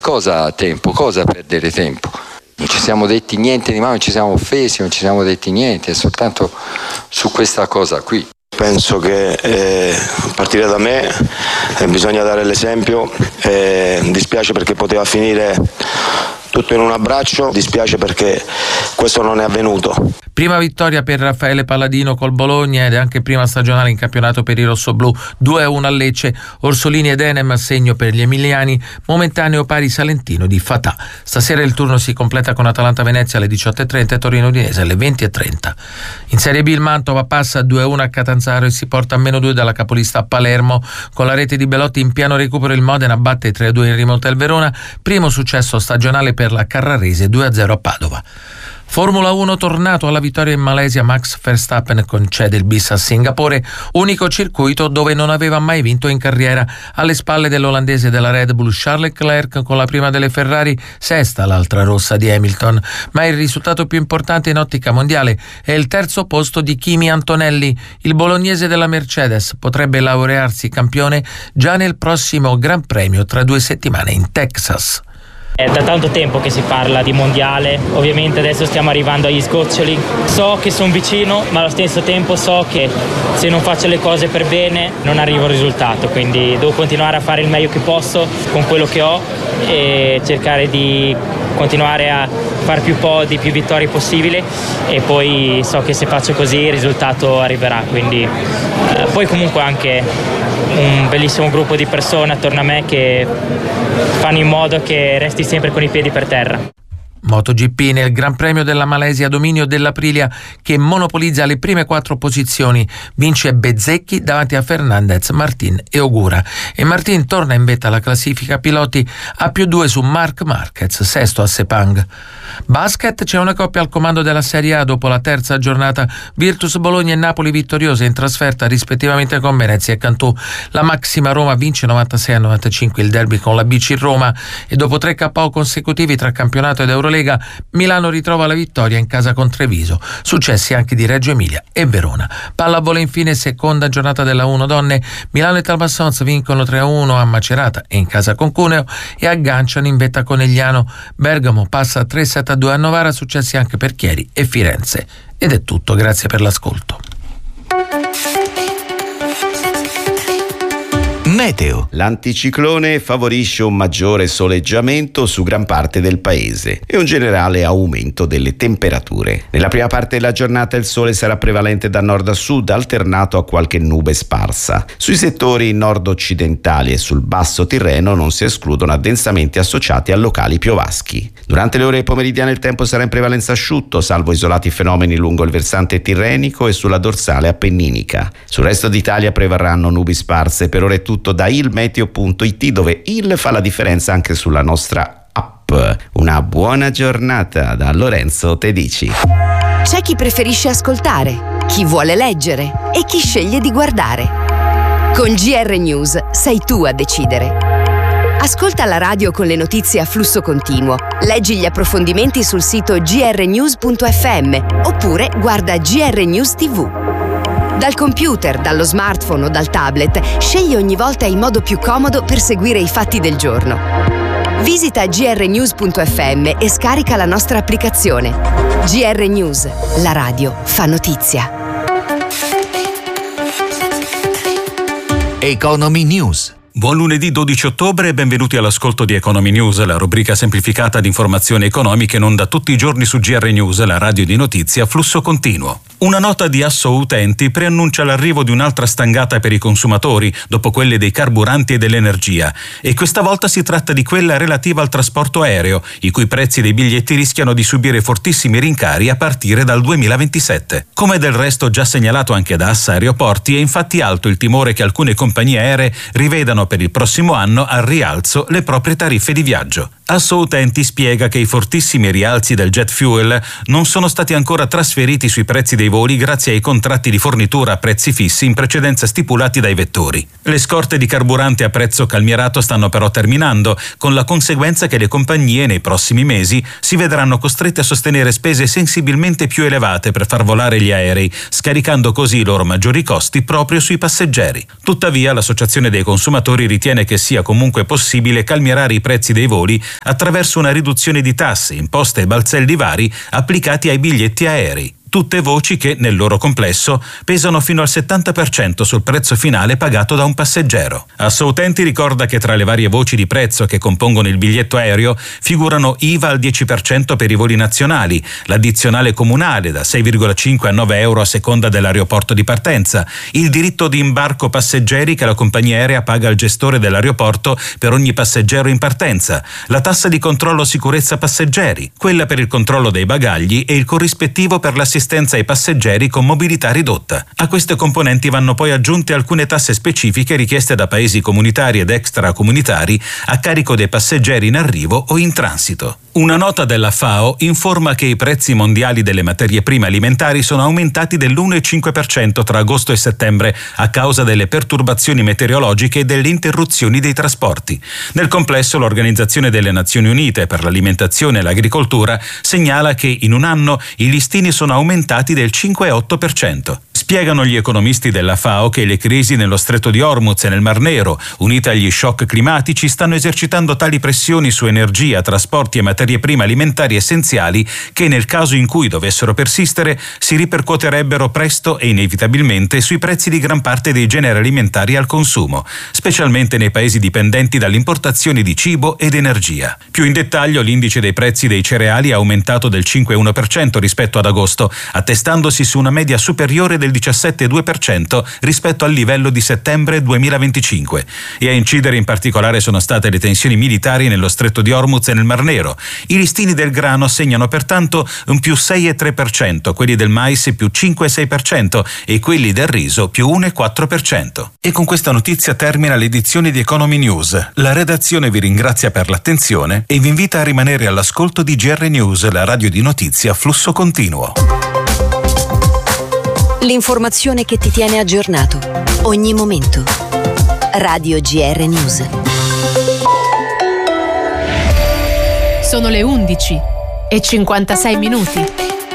Cosa tempo? Cosa perdere tempo? Non ci siamo detti niente di male, non ci siamo offesi, non ci siamo detti niente, è soltanto su questa cosa qui. Penso che a partire da me bisogna dare l'esempio. Dispiace perché poteva finire tutto in un abbraccio, dispiace perché questo non è avvenuto. Prima vittoria per Raffaele Palladino col Bologna ed è anche prima stagionale in campionato per i rossoblù, 2-1 a Lecce, Orsolini ed Enem a segno per gli emiliani, momentaneo pari salentino di Fatà. Stasera il turno si completa con Atalanta Venezia alle 18.30 e Torino Udinese alle 20.30. In Serie B il Mantova passa 2-1 a Catanzaro e si porta a -2 dalla capolista a Palermo. Con la rete di Belotti in piano recupero il Modena batte 3-2 in rimonta il Verona, primo successo stagionale per la Carrarese, 2-0 a Padova. Formula 1 tornato alla vittoria in Malesia, Max Verstappen concede il bis a Singapore, unico circuito dove non aveva mai vinto in carriera. Alle spalle dell'olandese della Red Bull Charles Leclerc con la prima delle Ferrari, sesta l'altra rossa di Hamilton, ma il risultato più importante in ottica mondiale è il terzo posto di Kimi Antonelli. Il bolognese della Mercedes potrebbe laurearsi campione già nel prossimo Gran Premio tra 2 settimane in Texas. È da tanto tempo che si parla di mondiale, ovviamente adesso stiamo arrivando agli sgoccioli. So che sono vicino, ma allo stesso tempo so che se non faccio le cose per bene non arrivo al risultato, quindi devo continuare a fare il meglio che posso con quello che ho e cercare di continuare a fare più podi, più vittorie possibili, e poi so che se faccio così il risultato arriverà, quindi poi comunque anche un bellissimo gruppo di persone attorno a me che fanno in modo che resti sempre con i piedi per terra. MotoGP nel Gran Premio della Malesia, dominio dell'Aprilia che monopolizza le prime 4 posizioni, vince Bezzecchi davanti a Fernandez, Martin e Ogura, e Martin torna in vetta alla classifica piloti a +2 su Marc Marquez, sesto a Sepang. Basket, c'è una coppia al comando della Serie A dopo la terza giornata, Virtus Bologna e Napoli vittoriose in trasferta rispettivamente con Venezia e Cantù. La Maxima Roma vince 96-95 il derby con la BC Roma e dopo 3 KO consecutivi tra campionato ed Eurolega, Milano ritrova la vittoria in casa con Treviso. Successi anche di Reggio Emilia e Verona. Pallavolo infine, seconda giornata della 1 donne, Milano e Talmassons vincono 3-1 a Macerata e in casa con Cuneo e agganciano in vetta Conegliano. Bergamo passa 3-7-2 a Novara, successi anche per Chieri e Firenze. Ed è tutto, grazie per l'ascolto. Meteo. L'anticiclone favorisce un maggiore soleggiamento su gran parte del paese e un generale aumento delle temperature. Nella prima parte della giornata il sole sarà prevalente da nord a sud, alternato a qualche nube sparsa. Sui settori nord-occidentali e sul basso Tirreno non si escludono addensamenti associati a locali piovaschi. Durante le ore pomeridiane il tempo sarà in prevalenza asciutto, salvo isolati fenomeni lungo il versante tirrenico e sulla dorsale appenninica. Sul resto d'Italia prevarranno nubi sparse. Per ora è tutto da ilmeteo.it, dove il fa la differenza anche sulla nostra app. Una buona giornata da Lorenzo Tedici. C'è chi preferisce ascoltare, chi vuole leggere e chi sceglie di guardare. Con GR News sei tu a decidere. Ascolta la radio con le notizie a flusso continuo, leggi gli approfondimenti sul sito grnews.fm oppure guarda GR News TV. Dal computer, dallo smartphone o dal tablet, scegli ogni volta il modo più comodo per seguire i fatti del giorno. Visita grnews.fm e scarica la nostra applicazione. GR News, la radio fa notizia. Economy News. Buon lunedì 12 ottobre e benvenuti all'ascolto di Economy News, la rubrica semplificata di informazioni economiche in onda tutti i giorni su GR News, la radio di notizie a flusso continuo. Una nota di Asso Utenti preannuncia l'arrivo di un'altra stangata per i consumatori, dopo quelle dei carburanti e dell'energia. E questa volta si tratta di quella relativa al trasporto aereo, i cui prezzi dei biglietti rischiano di subire fortissimi rincari a partire dal 2027. Come del resto già segnalato anche da Assa Aeroporti, è infatti alto il timore che alcune compagnie aeree rivedano per il prossimo anno al rialzo le proprie tariffe di viaggio. Asso Utenti spiega che i fortissimi rialzi del jet fuel non sono stati ancora trasferiti sui prezzi dei voli grazie ai contratti di fornitura a prezzi fissi in precedenza stipulati dai vettori. Le scorte di carburante a prezzo calmierato stanno però terminando, con la conseguenza che le compagnie nei prossimi mesi si vedranno costrette a sostenere spese sensibilmente più elevate per far volare gli aerei, scaricando così i loro maggiori costi proprio sui passeggeri. Tuttavia, l'Associazione dei consumatori viaggiatori ritiene che sia comunque possibile calmierare i prezzi dei voli attraverso una riduzione di tasse, imposte e balzelli vari applicati ai biglietti aerei. Tutte voci che, nel loro complesso, pesano fino al 70% sul prezzo finale pagato da un passeggero. Assoutenti ricorda che tra le varie voci di prezzo che compongono il biglietto aereo figurano IVA al 10% per i voli nazionali, l'addizionale comunale da 6,5 a 9 euro a seconda dell'aeroporto di partenza, il diritto di imbarco passeggeri che la compagnia aerea paga al gestore dell'aeroporto per ogni passeggero in partenza, la tassa di controllo sicurezza passeggeri, quella per il controllo dei bagagli e il corrispettivo per l'assistenza ai passeggeri con mobilità ridotta. A queste componenti vanno poi aggiunte alcune tasse specifiche richieste da paesi comunitari ed extracomunitari a carico dei passeggeri in arrivo o in transito. Una nota della FAO informa che i prezzi mondiali delle materie prime alimentari sono aumentati dell'1,5% tra agosto e settembre a causa delle perturbazioni meteorologiche e delle interruzioni dei trasporti. Nel complesso, l'Organizzazione delle Nazioni Unite per l'Alimentazione e l'Agricoltura segnala che in un anno i listini sono aumentati del 5,8%. Spiegano gli economisti della FAO che le crisi nello Stretto di Hormuz e nel Mar Nero, unite agli shock climatici, stanno esercitando tali pressioni su energia, trasporti e materie prime alimentari essenziali che, nel caso in cui dovessero persistere, si ripercuoterebbero presto e inevitabilmente sui prezzi di gran parte dei generi alimentari al consumo, specialmente nei paesi dipendenti dall'importazione di cibo ed energia. Più in dettaglio, l'indice dei prezzi dei cereali ha aumentato del 5,1% rispetto ad agosto, attestandosi su una media superiore del 17,2% rispetto al livello di settembre 2025. E a incidere in particolare sono state le tensioni militari nello Stretto di Hormuz e nel Mar Nero. I listini del grano segnano pertanto un più 6,3%, quelli del mais più 5,6% e quelli del riso più 1,4%. E con questa notizia termina l'edizione di Economy News. La redazione vi ringrazia per l'attenzione e vi invita a rimanere all'ascolto di GR News, la radio di notizie a flusso continuo. L'informazione che ti tiene aggiornato. Ogni momento. Radio GR News. Sono le 11:56.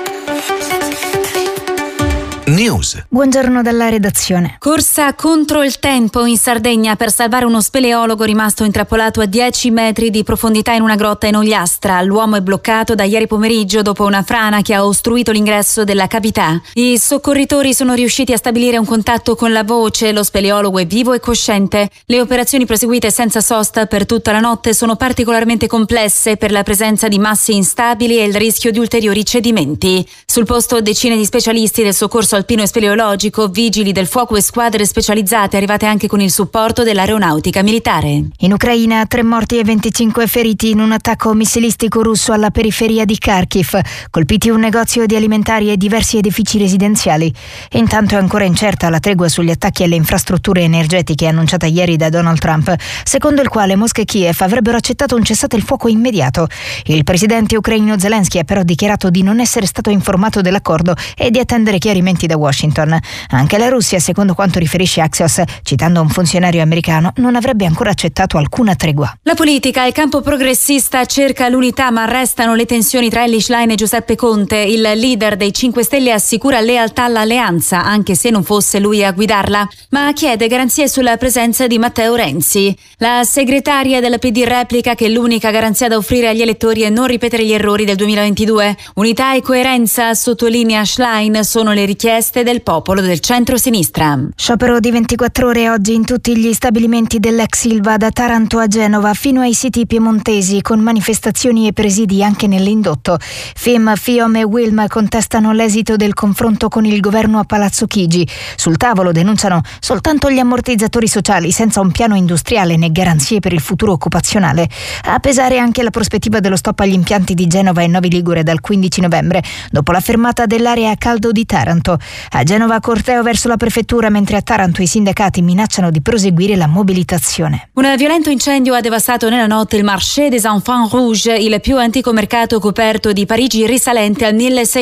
News. Buongiorno dalla redazione. Corsa contro il tempo in Sardegna per salvare uno speleologo rimasto intrappolato a 10 metri di profondità in una grotta in Ogliastra. L'uomo è bloccato da ieri pomeriggio dopo una frana che ha ostruito l'ingresso della cavità. I soccorritori sono riusciti a stabilire un contatto con la voce. Lo speleologo è vivo e cosciente. Le operazioni proseguite senza sosta per tutta la notte sono particolarmente complesse per la presenza di massi instabili e il rischio di ulteriori cedimenti. Sul posto decine di specialisti del soccorso alpino e speleologico, vigili del fuoco e squadre specializzate arrivate anche con il supporto dell'aeronautica militare. In Ucraina 3 morti e 25 feriti in un attacco missilistico russo alla periferia di Kharkiv, colpiti un negozio di alimentari e diversi edifici residenziali. E intanto è ancora incerta la tregua sugli attacchi alle infrastrutture energetiche annunciata ieri da Donald Trump, secondo il quale Mosca e Kiev avrebbero accettato un cessate il fuoco immediato. Il presidente ucraino Zelensky ha però dichiarato di non essere stato informato dell'accordo e di attendere chiarimenti da Washington. Anche la Russia, secondo quanto riferisce Axios, citando un funzionario americano, non avrebbe ancora accettato alcuna tregua. La politica, il campo progressista cerca l'unità, ma restano le tensioni tra Elly Schlein e Giuseppe Conte. Il leader dei 5 Stelle assicura lealtà all'alleanza, anche se non fosse lui a guidarla, ma chiede garanzie sulla presenza di Matteo Renzi. La segretaria del PD replica che l'unica garanzia da offrire agli elettori è non ripetere gli errori del 2022. Unità e coerenza, sottolinea Schlein, sono le richieste del popolo del centro-sinistra. Sciopero di 24 ore oggi in tutti gli stabilimenti dell'ex Ilva, da Taranto a Genova fino ai siti piemontesi, con manifestazioni e presidi anche nell'indotto. FIM, FIOM e WILM contestano l'esito del confronto con il governo a Palazzo Chigi. Sul tavolo denunciano soltanto gli ammortizzatori sociali, senza un piano industriale né garanzie per il futuro occupazionale. A pesare anche la prospettiva dello stop agli impianti di Genova e Novi Ligure dal 15 novembre, dopo la fermata dell'area a caldo di Taranto. A Genova corteo verso la prefettura, mentre a Taranto i sindacati minacciano di proseguire la mobilitazione. Un violento incendio ha devastato nella notte il Marché des Enfants Rouges, il più antico mercato coperto di Parigi risalente al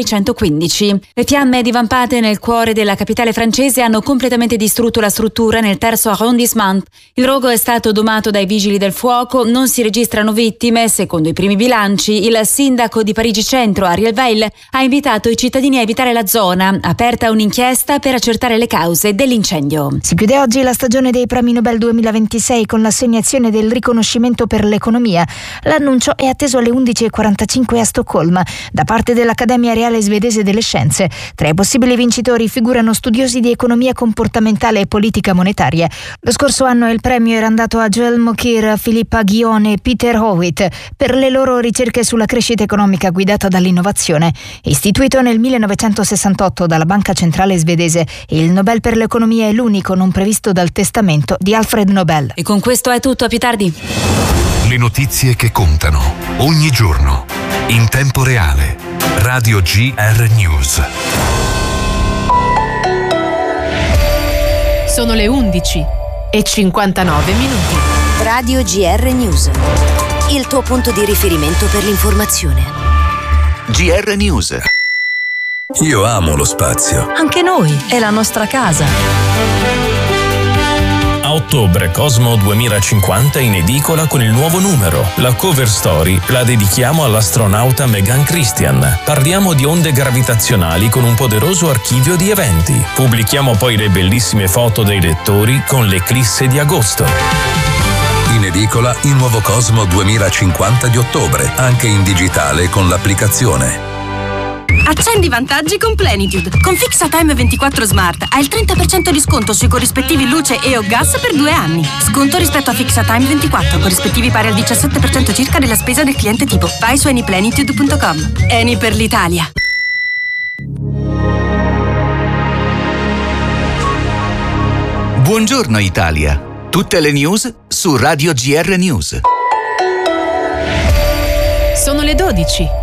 1615. Le fiamme divampate nel cuore della capitale francese hanno completamente distrutto la struttura nel 3° arrondissement. Il rogo è stato domato dai vigili del fuoco, non si registrano vittime. Secondo i primi bilanci, il sindaco di Parigi Centro, Ariel Weil, ha invitato i cittadini a evitare la zona, aperta aperta un'inchiesta per accertare le cause dell'incendio. Si chiude oggi la stagione dei Premi Nobel 2026 con l'assegnazione del riconoscimento per l'economia. L'annuncio è atteso alle 11:45 a Stoccolma da parte dell'Accademia Reale Svedese delle Scienze. Tra i possibili vincitori figurano studiosi di economia comportamentale e politica monetaria. Lo scorso anno il premio era andato a Joel Mokyr, Philippa Guion e Peter Howitt per le loro ricerche sulla crescita economica guidata dall'innovazione. Istituito nel 1968 dalla Banca Centrale Svedese, il Nobel per l'economia è l'unico non previsto dal testamento di Alfred Nobel. E con questo è tutto, a più tardi. Le notizie che contano ogni giorno in tempo reale. Radio GR News. Sono le 11:59 minuti. Radio GR News. Il tuo punto di riferimento per l'informazione. GR News. Io amo lo spazio. Anche noi, è la nostra casa. A ottobre Cosmo 2050 in edicola con il nuovo numero. La cover story la dedichiamo all'astronauta Megan Christian. Parliamo di onde gravitazionali con un poderoso archivio di eventi. Pubblichiamo poi le bellissime foto dei lettori con l'eclisse di agosto. In edicola il nuovo Cosmo 2050 di ottobre, anche in digitale con l'applicazione. Accendi i vantaggi con Plenitude. Con Fixatime 24 Smart hai il 30% di sconto sui corrispettivi luce e o gas per 2 anni. Sconto rispetto a Fixatime 24, corrispettivi pari al 17% circa della spesa del cliente tipo. Vai su anyplenitude.com. Eni per l'Italia. Buongiorno Italia. Tutte le news su Radio GR News. Sono le 12.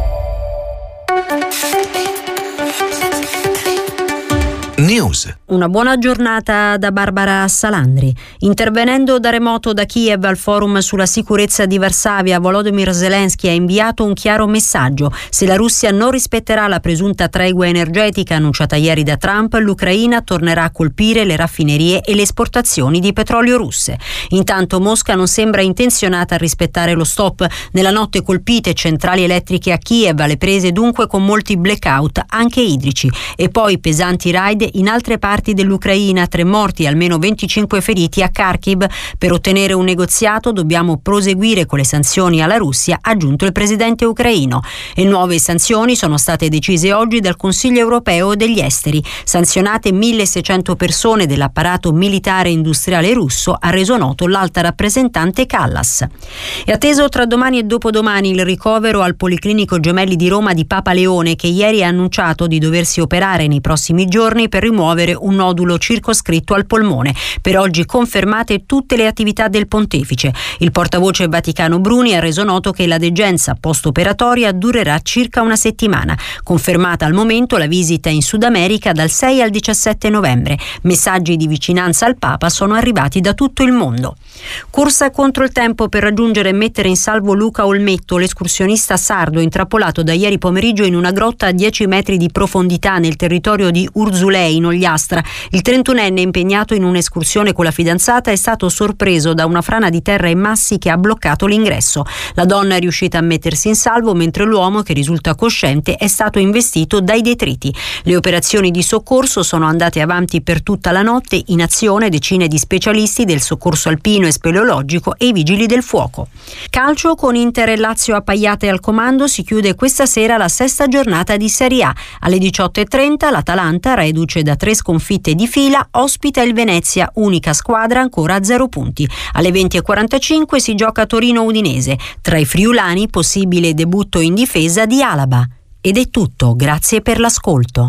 News. Una buona giornata da Barbara Salandri. Intervenendo da remoto da Kiev al forum sulla sicurezza di Varsavia, Volodymyr Zelensky ha inviato un chiaro messaggio. Se la Russia non rispetterà la presunta tregua energetica annunciata ieri da Trump, l'Ucraina tornerà a colpire le raffinerie e le esportazioni di petrolio russe. Intanto Mosca non sembra intenzionata a rispettare lo stop. Nella notte colpite centrali elettriche a Kiev, alle prese dunque con molti blackout, anche idrici. E poi pesanti raid in altre parti dell'Ucraina, 3 morti e almeno 25 feriti a Kharkiv. Per ottenere un negoziato dobbiamo proseguire con le sanzioni alla Russia, ha aggiunto il presidente ucraino. E nuove sanzioni sono state decise oggi dal Consiglio europeo degli esteri. Sanzionate 1.600 persone dell'apparato militare e industriale russo, ha reso noto l'alta rappresentante Callas. È atteso tra domani e dopodomani il ricovero al Policlinico Gemelli di Roma di Papa Leone, che ieri ha annunciato di doversi operare nei prossimi giorni per rimuovere un nodulo circoscritto al polmone. Per oggi confermate tutte le attività del pontefice. Il portavoce Vaticano Bruni ha reso noto che la degenza post-operatoria durerà circa una settimana. Confermata al momento la visita in Sud America dal 6 al 17 novembre. Messaggi di vicinanza al Papa sono arrivati da tutto il mondo. Corsa contro il tempo per raggiungere e mettere in salvo Luca Olmetto, l'escursionista sardo intrappolato da ieri pomeriggio in una grotta a 10 metri di profondità nel territorio di Urzulei, in Ogliastra. Il 31enne, impegnato in un'escursione con la fidanzata, è stato sorpreso da una frana di terra e massi che ha bloccato l'ingresso. La donna è riuscita a mettersi in salvo, mentre l'uomo, che risulta cosciente, è stato investito dai detriti. Le operazioni di soccorso sono andate avanti per tutta la notte, in azione decine di specialisti del soccorso alpino e speleologico e i vigili del fuoco. Calcio, con Inter e Lazio appaiate al comando, si chiude questa sera la 6ª giornata di Serie A. Alle 18:30 l'Atalanta, reduce da 3 sconfitte di fila, ospita il Venezia, unica squadra ancora a 0 punti. Alle 20:45 si gioca Torino-Udinese. Tra i friulani possibile debutto in difesa di Alaba. Ed è tutto, grazie per l'ascolto.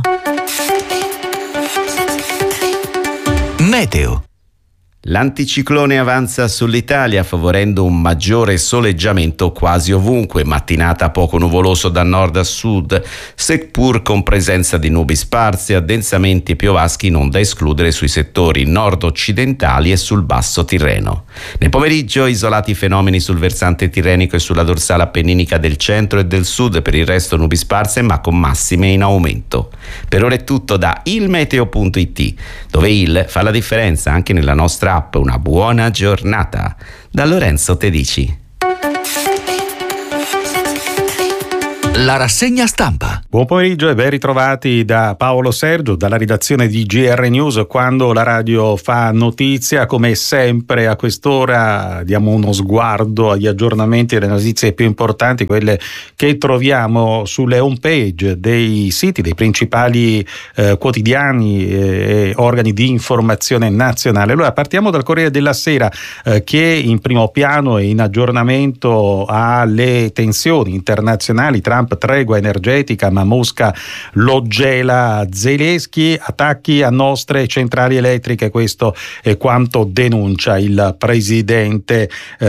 Meteo. L'anticiclone avanza sull'Italia favorendo un maggiore soleggiamento quasi ovunque, mattinata poco nuvoloso da nord a sud, seppur con presenza di nubi sparse, addensamenti piovaschi non da escludere sui settori nord-occidentali e sul basso Tirreno. Nel pomeriggio isolati fenomeni sul versante tirrenico e sulla dorsale appenninica del centro e del sud, per il resto nubi sparse ma con massime in aumento. Per ora è tutto da ilmeteo.it, dove il fa la differenza anche nella nostra app. Una buona giornata da Lorenzo Tedici. La rassegna stampa. Buon pomeriggio e ben ritrovati da Paolo Sergio, dalla redazione di GR News, quando la radio fa notizia. Come sempre a quest'ora diamo uno sguardo agli aggiornamenti e alle notizie più importanti, quelle che troviamo sulle home page dei siti dei principali quotidiani e organi di informazione nazionale. Allora partiamo dal Corriere della Sera che in primo piano e in aggiornamento alle tensioni internazionali. Trump, tregua energetica, ma Mosca lo gela. Zelensky, attacchi a nostre centrali elettriche, questo è quanto denuncia il presidente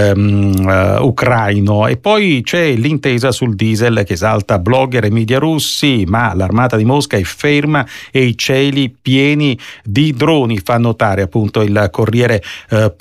ucraino. E poi c'è l'intesa sul diesel che esalta blogger e media russi, ma l'armata di Mosca è ferma e i cieli pieni di droni, fa notare appunto il Corriere.it.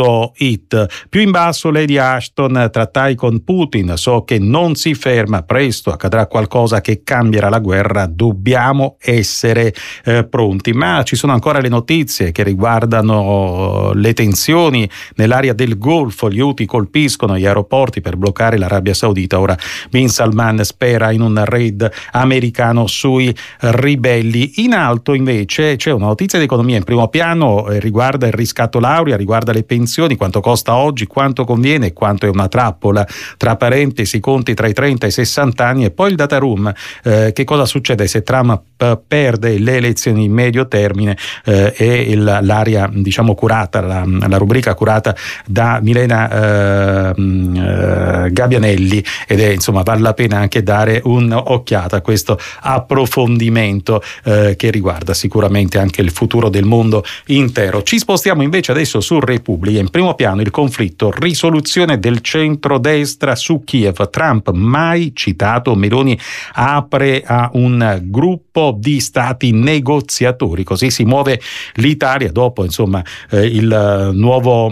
Più in basso Lady Ashton, trattai con Putin, so che non si ferma, presto accadrà qualcosa che cambierà la guerra, dobbiamo essere pronti. Ma ci sono ancora le notizie che riguardano le tensioni nell'area del Golfo. Gli Houthi colpiscono gli aeroporti per bloccare l'Arabia Saudita. Ora Bin Salman spera in un raid americano sui ribelli. In alto invece c'è una notizia di economia in primo piano, riguarda il riscatto laurea, riguarda le pensioni, quanto costa oggi, quanto conviene e quanto è una trappola. Tra parentesi, conti tra i 30 e i 60 anni. E poi il data room, che cosa succede se Trump perde le elezioni in medio termine, e l'area diciamo curata, la rubrica curata da Milena Gabbianelli, ed è insomma vale la pena anche dare un'occhiata a questo approfondimento che riguarda sicuramente anche il futuro del mondo intero. Ci spostiamo invece adesso su Repubblica. In primo piano il conflitto, risoluzione del centrodestra su Kiev. Trump mai citato, Meloni apre a un gruppo di stati negoziatori, così si muove l'Italia dopo insomma il nuovo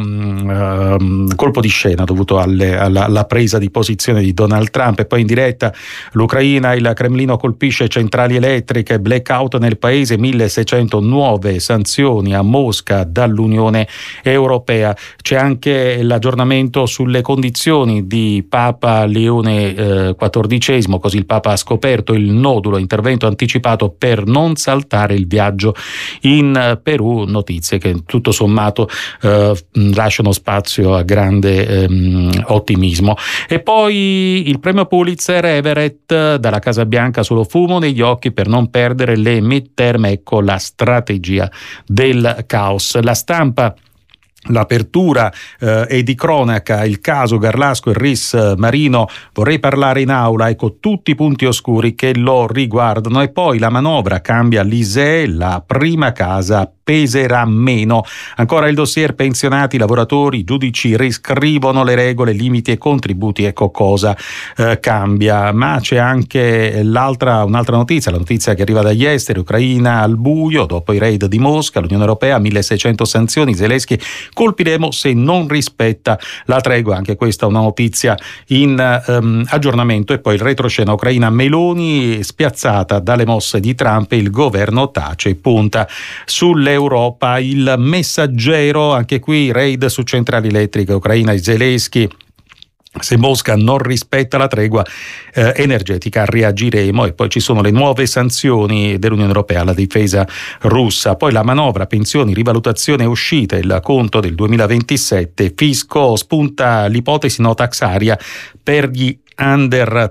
colpo di scena dovuto alla presa di posizione di Donald Trump. E poi in diretta l'Ucraina, il Cremlino colpisce centrali elettriche, blackout nel paese, 1600 nuove sanzioni a Mosca dall'Unione Europea. C'è anche l'aggiornamento sulle condizioni di Papa Leone XIV, così il Papa ha scoperto il nodulo, intervento anticipato per non saltare il viaggio in Perù. Notizie che tutto sommato lasciano spazio a grande ottimismo. E poi il premio Pulitzer, Everett, dalla Casa Bianca, solo fumo negli occhi per non perdere le midterm, ecco la strategia del caos. La Stampa, l'apertura è di cronaca, il caso Garlasco e RIS Marino, vorrei parlare in aula, ecco tutti i punti oscuri che lo riguardano. E poi la manovra cambia l'ISEE, la prima casa peserà meno. Ancora il dossier pensionati, lavoratori, giudici riscrivono le regole, limiti e contributi, ecco cosa cambia. Ma c'è anche un'altra notizia, la notizia che arriva dagli esteri, Ucraina al buio, dopo i raid di Mosca, l'Unione Europea, 1600 sanzioni, Zelensky, colpiremo se non rispetta la tregua. Anche questa una notizia in aggiornamento. E poi il retroscena, Ucraina, Meloni spiazzata dalle mosse di Trump e il governo tace e punta sull'Europa. Il Messaggero, anche qui raid su centrali elettriche, Ucraina e Zelensky, se Mosca non rispetta la tregua energetica reagiremo. E poi ci sono le nuove sanzioni dell'Unione Europea alla difesa russa. Poi la manovra, pensioni, rivalutazione e uscite, il conto del 2027, fisco, spunta l'ipotesi no tax area per gli under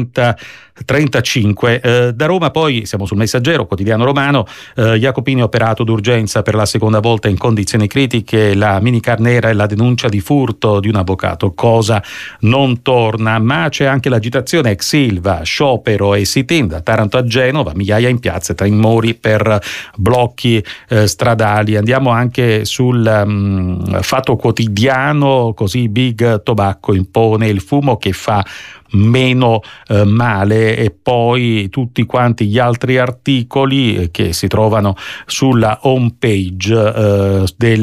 35. Da Roma poi siamo sul Messaggero, quotidiano romano, Jacopini operato d'urgenza per la seconda volta in condizioni critiche, la minicar nera e la denuncia di furto di un avvocato, cosa non torna. Ma c'è anche l'agitazione ex Ilva, sciopero e sit-in da Taranto a Genova, migliaia in piazza, timori per blocchi stradali. Andiamo anche sul Fatto Quotidiano, così Big Tobacco impone il fumo che fa meno male. E poi tutti quanti gli altri articoli che si trovano sulla home page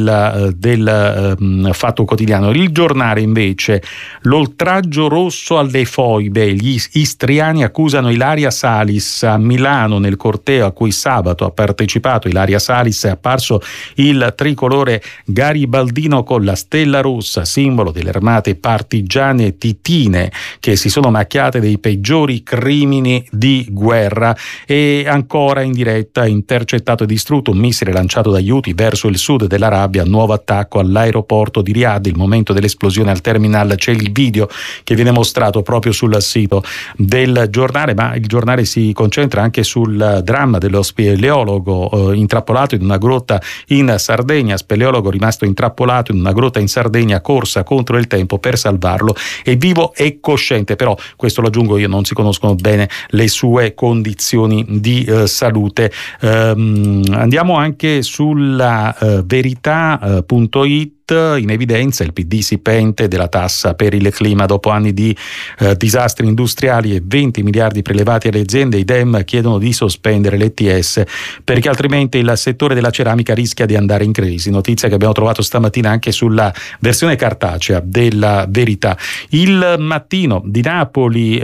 del Fatto Quotidiano. Il Giornale invece, l'oltraggio rosso alle foibe, gli istriani accusano Ilaria Salis. A Milano, nel corteo a cui sabato ha partecipato Ilaria Salis, è apparso il tricolore garibaldino con la stella rossa, simbolo delle armate partigiane titine, che si sono macchiate dei peggiori crimini di guerra. E ancora in diretta, intercettato e distrutto un missile lanciato dagli Houthi verso il sud dell'Arabia, nuovo attacco all'aeroporto di Riyadh, il momento dell'esplosione al terminal. C'è il video che viene mostrato proprio sul sito del giornale, ma il giornale si concentra anche sul dramma dello speleologo intrappolato in una grotta in Sardegna, speleologo rimasto intrappolato in una grotta in Sardegna, corsa contro il tempo per salvarlo, è vivo e cosciente, però questo lo aggiungo io, non si conoscono bene le sue condizioni di salute. Andiamo anche sulla verità.it. In evidenza il PD si pente della tassa per il clima dopo anni di disastri industriali e 20 miliardi prelevati alle aziende. I Dem chiedono di sospendere l'ETS perché altrimenti il settore della ceramica rischia di andare in crisi, notizia che abbiamo trovato stamattina anche sulla versione cartacea della Verità. Il Mattino di Napoli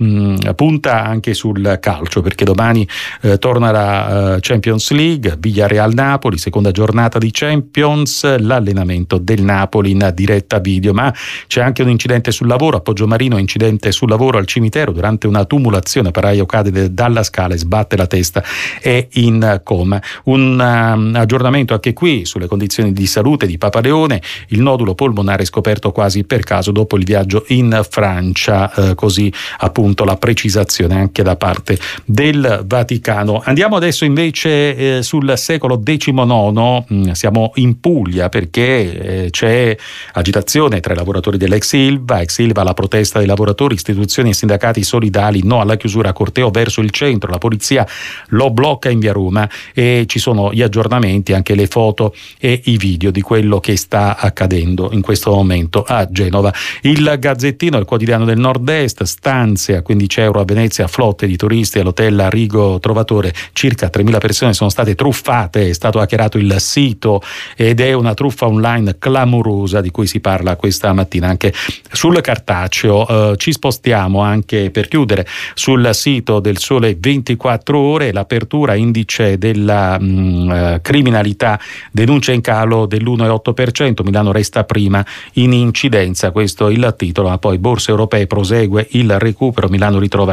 punta anche sul calcio perché domani torna la Champions League, Villarreal-Napoli, seconda giornata di Champions, l'allenamento del Napoli in diretta video, ma c'è anche un incidente sul lavoro a Poggiomarino, incidente sul lavoro al cimitero durante una tumulazione, Paraio cade dalla scala e sbatte la testa, è in coma. Un aggiornamento anche qui sulle condizioni di salute di Papa Leone, il nodulo polmonare scoperto quasi per caso dopo il viaggio in Francia, così appunto la precisazione anche da parte del Vaticano. Andiamo adesso invece sul secolo XIX, siamo in Puglia perché c'è agitazione tra i lavoratori dell'ex Ilva, la protesta dei lavoratori, istituzioni e sindacati solidali, no alla chiusura, corteo verso il centro, la polizia lo blocca in via Roma e ci sono gli aggiornamenti, anche le foto e i video di quello che sta accadendo in questo momento a Genova. Il Gazzettino, il quotidiano del Nord-Est, stanze a 15 euro a Venezia, flotte di turisti all'hotel Rigo Trovatore, circa 3.000 persone sono state truffate, è stato hackerato il sito ed è una truffa online clamorosa di cui si parla questa mattina anche sul cartaceo. Ci spostiamo anche per chiudere sul sito del Sole 24 Ore, l'apertura indice della criminalità, denuncia in calo dell'1,8%, Milano resta prima in incidenza, questo è il titolo, ma poi borse europee, prosegue il recupero, Milano ritrova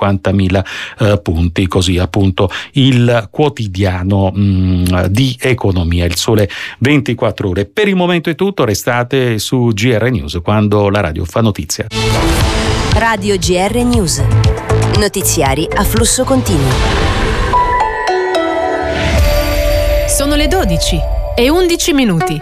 50.000 punti, così appunto il quotidiano di economia, il Sole 24 Ore. Per il momento è tutto, restate su GR News quando la radio fa notizia. Radio GR News. Notiziari a flusso continuo. Sono le 12 e 11 minuti.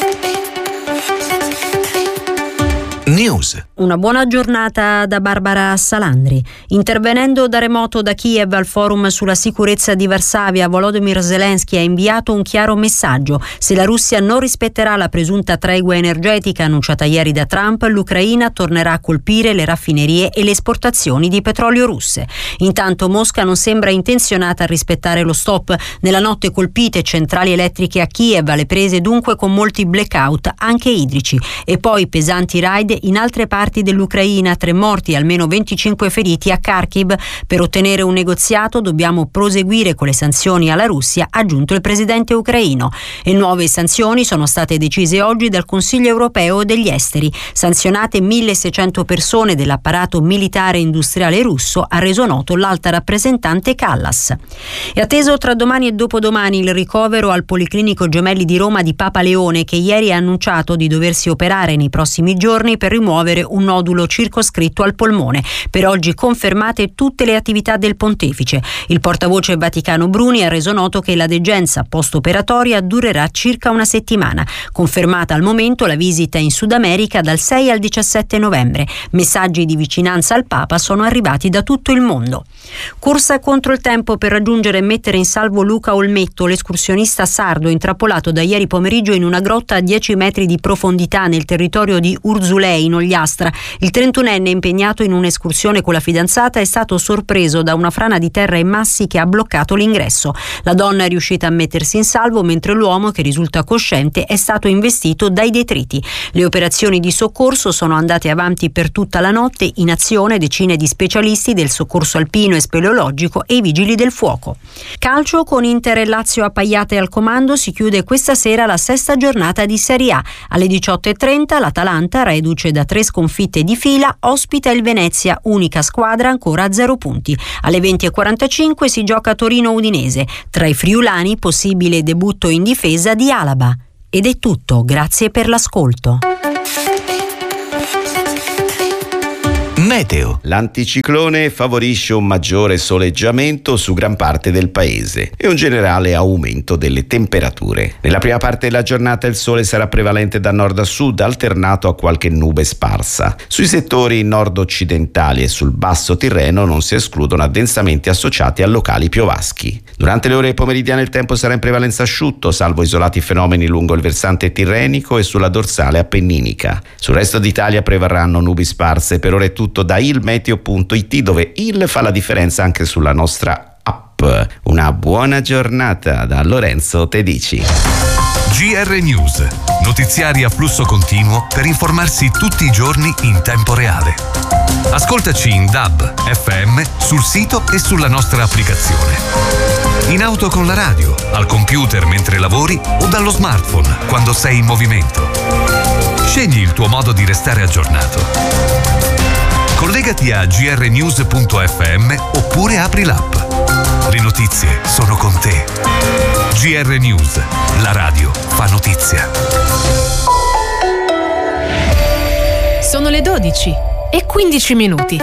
News. Una buona giornata da Barbara Salandri. Intervenendo da remoto da Kiev al forum sulla sicurezza di Varsavia, Volodymyr Zelensky ha inviato un chiaro messaggio. Se la Russia non rispetterà la presunta tregua energetica annunciata ieri da Trump, l'Ucraina tornerà a colpire le raffinerie e le esportazioni di petrolio russe. Intanto Mosca non sembra intenzionata a rispettare lo stop. Nella notte colpite centrali elettriche a Kiev, alle prese dunque con molti blackout, anche idrici. E poi pesanti raid in altre parti dell'Ucraina, 3 morti e almeno 25 feriti a Kharkiv. Per ottenere un negoziato dobbiamo proseguire con le sanzioni alla Russia, ha aggiunto il presidente ucraino. E nuove sanzioni sono state decise oggi dal Consiglio europeo degli esteri. Sanzionate 1.600 persone dell'apparato militare e industriale russo, ha reso noto l'alta rappresentante Callas. È atteso tra domani e dopodomani il ricovero al Policlinico Gemelli di Roma di Papa Leone, che ieri ha annunciato di doversi operare nei prossimi giorni per rimuovere un nodulo circoscritto al polmone. Per oggi confermate tutte le attività del pontefice. Il portavoce Vaticano Bruni ha reso noto che la degenza post-operatoria durerà circa una settimana. Confermata al momento la visita in Sud America dal 6 al 17 novembre. Messaggi di vicinanza al Papa sono arrivati da tutto il mondo. Corsa contro il tempo per raggiungere e mettere in salvo Luca Olmetto, l'escursionista sardo intrappolato da ieri pomeriggio in una grotta a 10 metri di profondità nel territorio di Urzulei, in Ogliastra. Il 31enne, impegnato in un'escursione con la fidanzata, è stato sorpreso da una frana di terra e massi che ha bloccato l'ingresso. La donna è riuscita a mettersi in salvo, mentre l'uomo, che risulta cosciente, è stato investito dai detriti. Le operazioni di soccorso sono andate avanti per tutta la notte, in azione decine di specialisti del soccorso alpino e speleologico e i vigili del fuoco. Calcio, con Inter e Lazio appaiate al comando, si chiude questa sera la 6ª giornata di Serie A. Alle 18:30 l'Atalanta, reduce reduce da 3 sconfitte di fila, ospita il Venezia, unica squadra ancora a 0 punti. Alle 20:45 si gioca Torino-Udinese. Tra i friulani possibile debutto in difesa di Alaba. Ed è tutto, grazie per l'ascolto. Meteo. L'anticiclone favorisce un maggiore soleggiamento su gran parte del paese e un generale aumento delle temperature. Nella prima parte della giornata il sole sarà prevalente da nord a sud, alternato a qualche nube sparsa. Sui settori nord-occidentali e sul basso Tirreno non si escludono addensamenti associati a locali piovaschi. Durante le ore pomeridiane il tempo sarà in prevalenza asciutto, salvo isolati fenomeni lungo il versante tirrenico e sulla dorsale appenninica. Sul resto d'Italia prevarranno nubi sparse. Per ora è tutto da ilmeteo.it, dove il fa la differenza anche sulla nostra app. Una buona giornata da Lorenzo Tedici. GR News, notiziari a flusso continuo per informarsi tutti i giorni in tempo reale. Ascoltaci in DAB, FM, sul sito e sulla nostra applicazione. In auto con la radio, al computer mentre lavori o dallo smartphone quando sei in movimento. Scegli il tuo modo di restare aggiornato. Collegati a grnews.fm oppure apri l'app. Le notizie sono con te. GR News, la radio fa notizia. Sono le 12 e 15 minuti.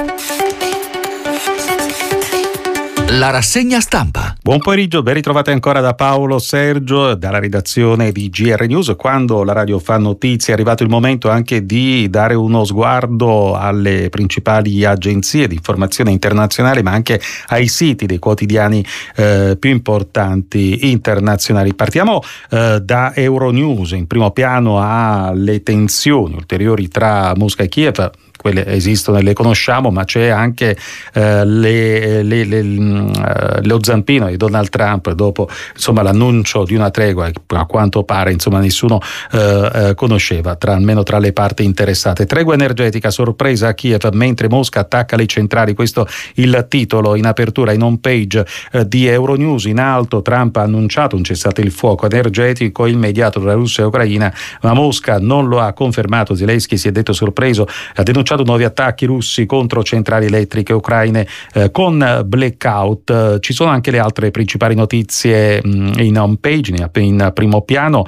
La rassegna stampa. Buon pomeriggio, ben ritrovate ancora da Paolo Sergio, dalla redazione di GR News. Quando la radio fa notizie è arrivato il momento anche di dare uno sguardo alle principali agenzie di informazione internazionali, ma anche ai siti dei quotidiani più importanti internazionali. Partiamo da Euronews. In primo piano le tensioni ulteriori tra Mosca e Kiev. Quelle esistono e le conosciamo, ma c'è anche lo zampino di Donald Trump dopo l'annuncio di una tregua che a quanto pare nessuno conosceva, almeno tra le parti interessate. Tregua energetica, sorpresa a Kiev mentre Mosca attacca le centrali. Questo il titolo in apertura in home page di Euronews. In alto Trump ha annunciato un cessate il fuoco energetico immediato tra Russia e Ucraina, ma Mosca non lo ha confermato. Zelensky si è detto sorpreso, ha denunciato nuovi attacchi russi contro centrali elettriche ucraine con blackout. Ci sono anche le altre principali notizie in home page, in primo piano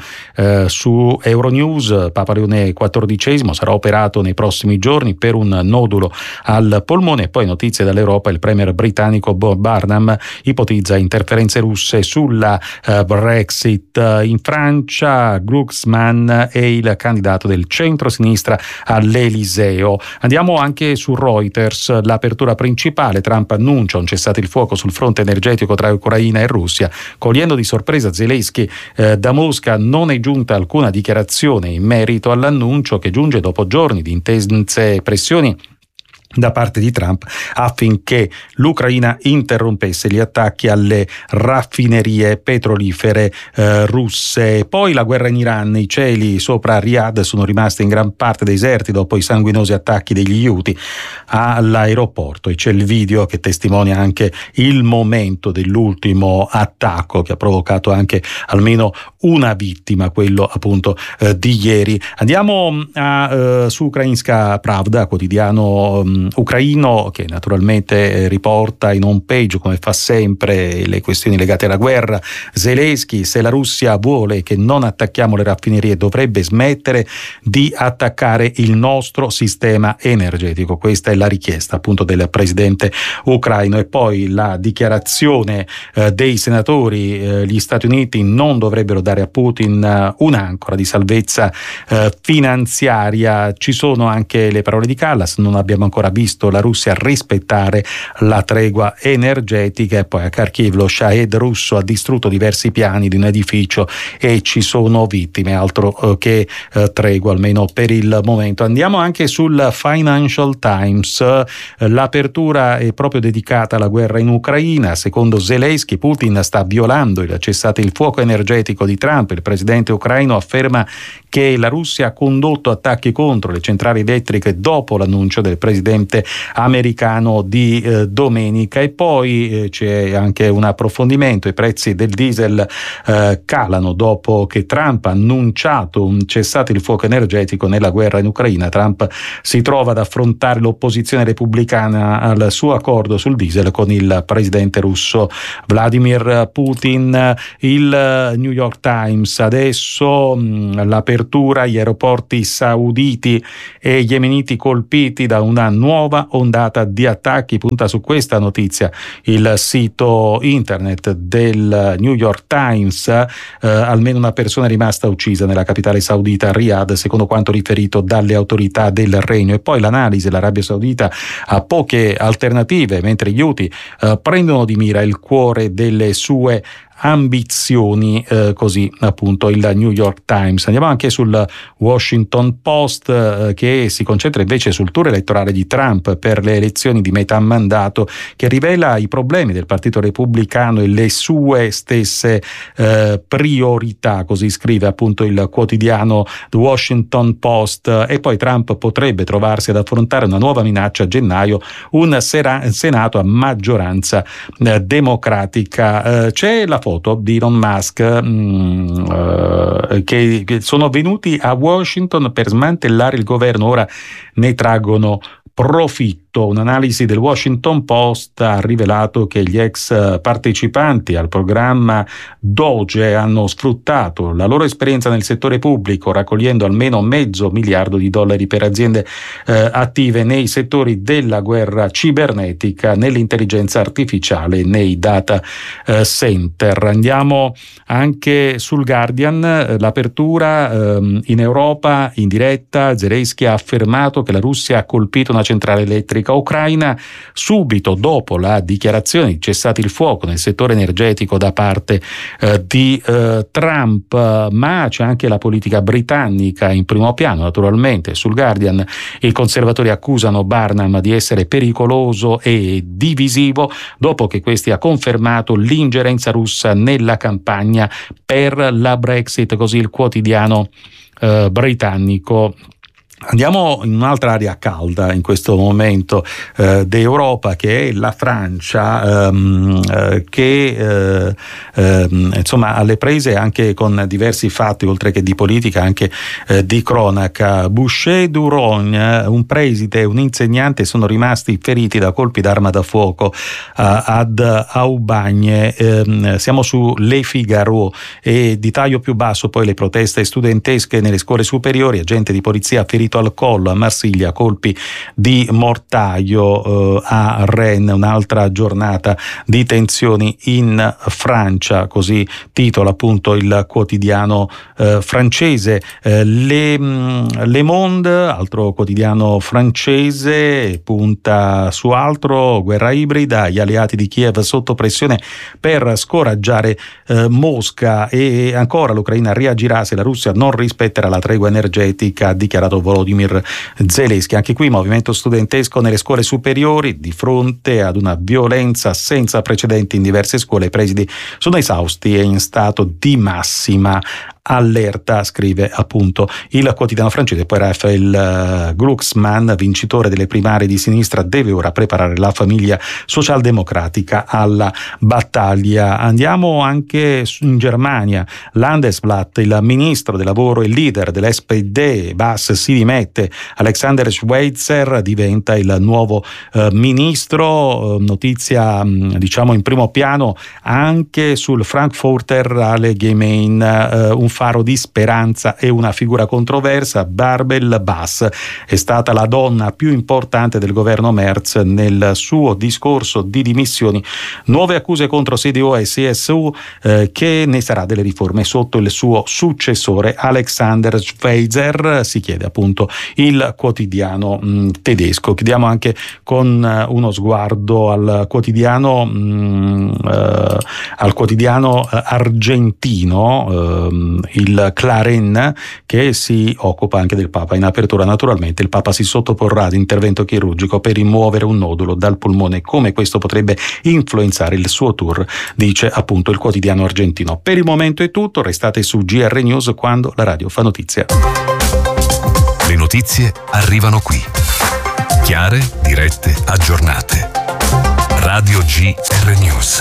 su Euronews. Papa Leone XIV sarà operato nei prossimi giorni per un nodulo al polmone. E poi notizie dall'Europa: il premier britannico Bob Barnum ipotizza interferenze russe sulla Brexit. In Francia Glucksmann è il candidato del centro-sinistra all'Eliseo. Andiamo anche su Reuters, l'apertura principale. Trump annuncia un cessate il fuoco sul fronte energetico tra Ucraina e Russia, cogliendo di sorpresa Zelensky. Da Mosca non è giunta alcuna dichiarazione in merito all'annuncio, che giunge dopo giorni di intense pressioni da parte di Trump affinché l'Ucraina interrompesse gli attacchi alle raffinerie petrolifere russe. Poi la guerra in Iran. I cieli sopra Riyadh sono rimasti in gran parte deserti dopo i sanguinosi attacchi degli Houthi all'aeroporto, e c'è il video che testimonia anche il momento dell'ultimo attacco, che ha provocato anche almeno una vittima, quello appunto di ieri. Andiamo su Ukrainska Pravda, quotidiano ucraino, che naturalmente riporta in home page, come fa sempre, le questioni legate alla guerra. Zelensky: se la Russia vuole che non attacchiamo le raffinerie, dovrebbe smettere di attaccare il nostro sistema energetico. Questa è la richiesta appunto del presidente ucraino. E poi la dichiarazione dei senatori: gli Stati Uniti non dovrebbero dare a Putin un'ancora di salvezza finanziaria. Ci sono anche le parole di Kallas: non abbiamo ancora visto la Russia rispettare la tregua energetica. E poi a Kharkiv lo Shahed russo ha distrutto diversi piani di un edificio e ci sono vittime, altro che tregua, almeno per il momento. Andiamo anche sul Financial Times. L'apertura è proprio dedicata alla guerra in Ucraina. Secondo Zelensky, Putin sta violando il cessate il fuoco energetico di Trump. Il presidente ucraino afferma che la Russia ha condotto attacchi contro le centrali elettriche dopo l'annuncio del presidente presidente americano di domenica. E poi c'è anche un approfondimento: i prezzi del diesel calano dopo che Trump ha annunciato un cessate il fuoco energetico nella guerra in Ucraina. Trump si trova ad affrontare l'opposizione repubblicana al suo accordo sul diesel con il presidente russo Vladimir Putin. Il New York Times adesso, l'apertura, gli aeroporti sauditi e yemeniti colpiti da una nuova ondata di attacchi. Punta su questa notizia il sito internet del New York Times. Almeno una persona è rimasta uccisa nella capitale saudita Riyadh, secondo quanto riferito dalle autorità del regno. E poi l'analisi: l'Arabia Saudita ha poche alternative, mentre gli Houthi prendono di mira il cuore delle sue ambizioni, così appunto il New York Times. Andiamo anche sul Washington Post, che si concentra invece sul tour elettorale di Trump per le elezioni di metà mandato, che rivela i problemi del Partito Repubblicano e le sue stesse priorità, così scrive appunto il quotidiano The Washington Post. E poi Trump potrebbe trovarsi ad affrontare una nuova minaccia a gennaio, un Senato a maggioranza democratica. C'è la foto di Elon Musk che sono venuti a Washington per smantellare il governo, ora ne traggono profitto. Un'analisi del Washington Post ha rivelato che gli ex partecipanti al programma Doge hanno sfruttato la loro esperienza nel settore pubblico, raccogliendo almeno $500 miliardi per aziende attive nei settori della guerra cibernetica, nell'intelligenza artificiale e nei data center. Andiamo anche sul Guardian, l'apertura in Europa in diretta. Zelensky ha affermato che la Russia ha colpito una centrale elettrica ucraina subito dopo la dichiarazione di cessate il fuoco nel settore energetico da parte di Trump. Ma c'è anche la politica britannica in primo piano, naturalmente. Sul Guardian i conservatori accusano Barnum di essere pericoloso e divisivo dopo che questi ha confermato l'ingerenza russa nella campagna per la Brexit, così il quotidiano britannico. Andiamo in un'altra area calda in questo momento d'Europa, che è la Francia, che insomma alle prese anche con diversi fatti, oltre che di politica anche di cronaca. Boucher-Durogne, un preside e un insegnante, sono rimasti feriti da colpi d'arma da fuoco ad Aubagne. Siamo su Le Figaro. E di taglio più basso poi le proteste studentesche nelle scuole superiori, agente di polizia ferito al collo a Marsiglia, colpi di mortaio a Rennes. Un'altra giornata di tensioni in Francia, così titola appunto il quotidiano francese. Le Monde, altro quotidiano francese, punta su altro: guerra ibrida, gli alleati di Kiev sotto pressione per scoraggiare Mosca. E ancora, l'Ucraina reagirà se la Russia non rispetterà la tregua energetica, ha dichiarato Volodymyr Zelensky. Anche qui movimento studentesco nelle scuole superiori di fronte ad una violenza senza precedenti in diverse scuole. I presidi sono esausti e in stato di massima allerta, scrive appunto il quotidiano francese. Poi Raphael Glucksmann, vincitore delle primarie di sinistra, deve ora preparare la famiglia socialdemocratica alla battaglia. Andiamo anche in Germania. Landesblatt, il ministro del lavoro e leader dell'SPD Bass si dimette. Alexander Schweitzer diventa il nuovo ministro. Notizia diciamo in primo piano anche sul Frankfurter Allgemein, un faro di speranza e una figura controversa. Bärbel Bass è stata la donna più importante del governo Merz nel suo discorso di dimissioni. Nuove accuse contro CDU e CSU, che ne sarà delle riforme sotto il suo successore Alexander Schweitzer, si chiede appunto il quotidiano tedesco. Chiudiamo anche con uno sguardo al quotidiano argentino, il Clarín, che si occupa anche del Papa. In apertura naturalmente il Papa si sottoporrà ad intervento chirurgico per rimuovere un nodulo dal polmone. Come questo potrebbe influenzare il suo tour, dice appunto il quotidiano argentino. Per il momento è tutto, restate su GR News quando la radio fa notizia. Le notizie arrivano qui. Chiare, dirette, aggiornate. Radio GR News.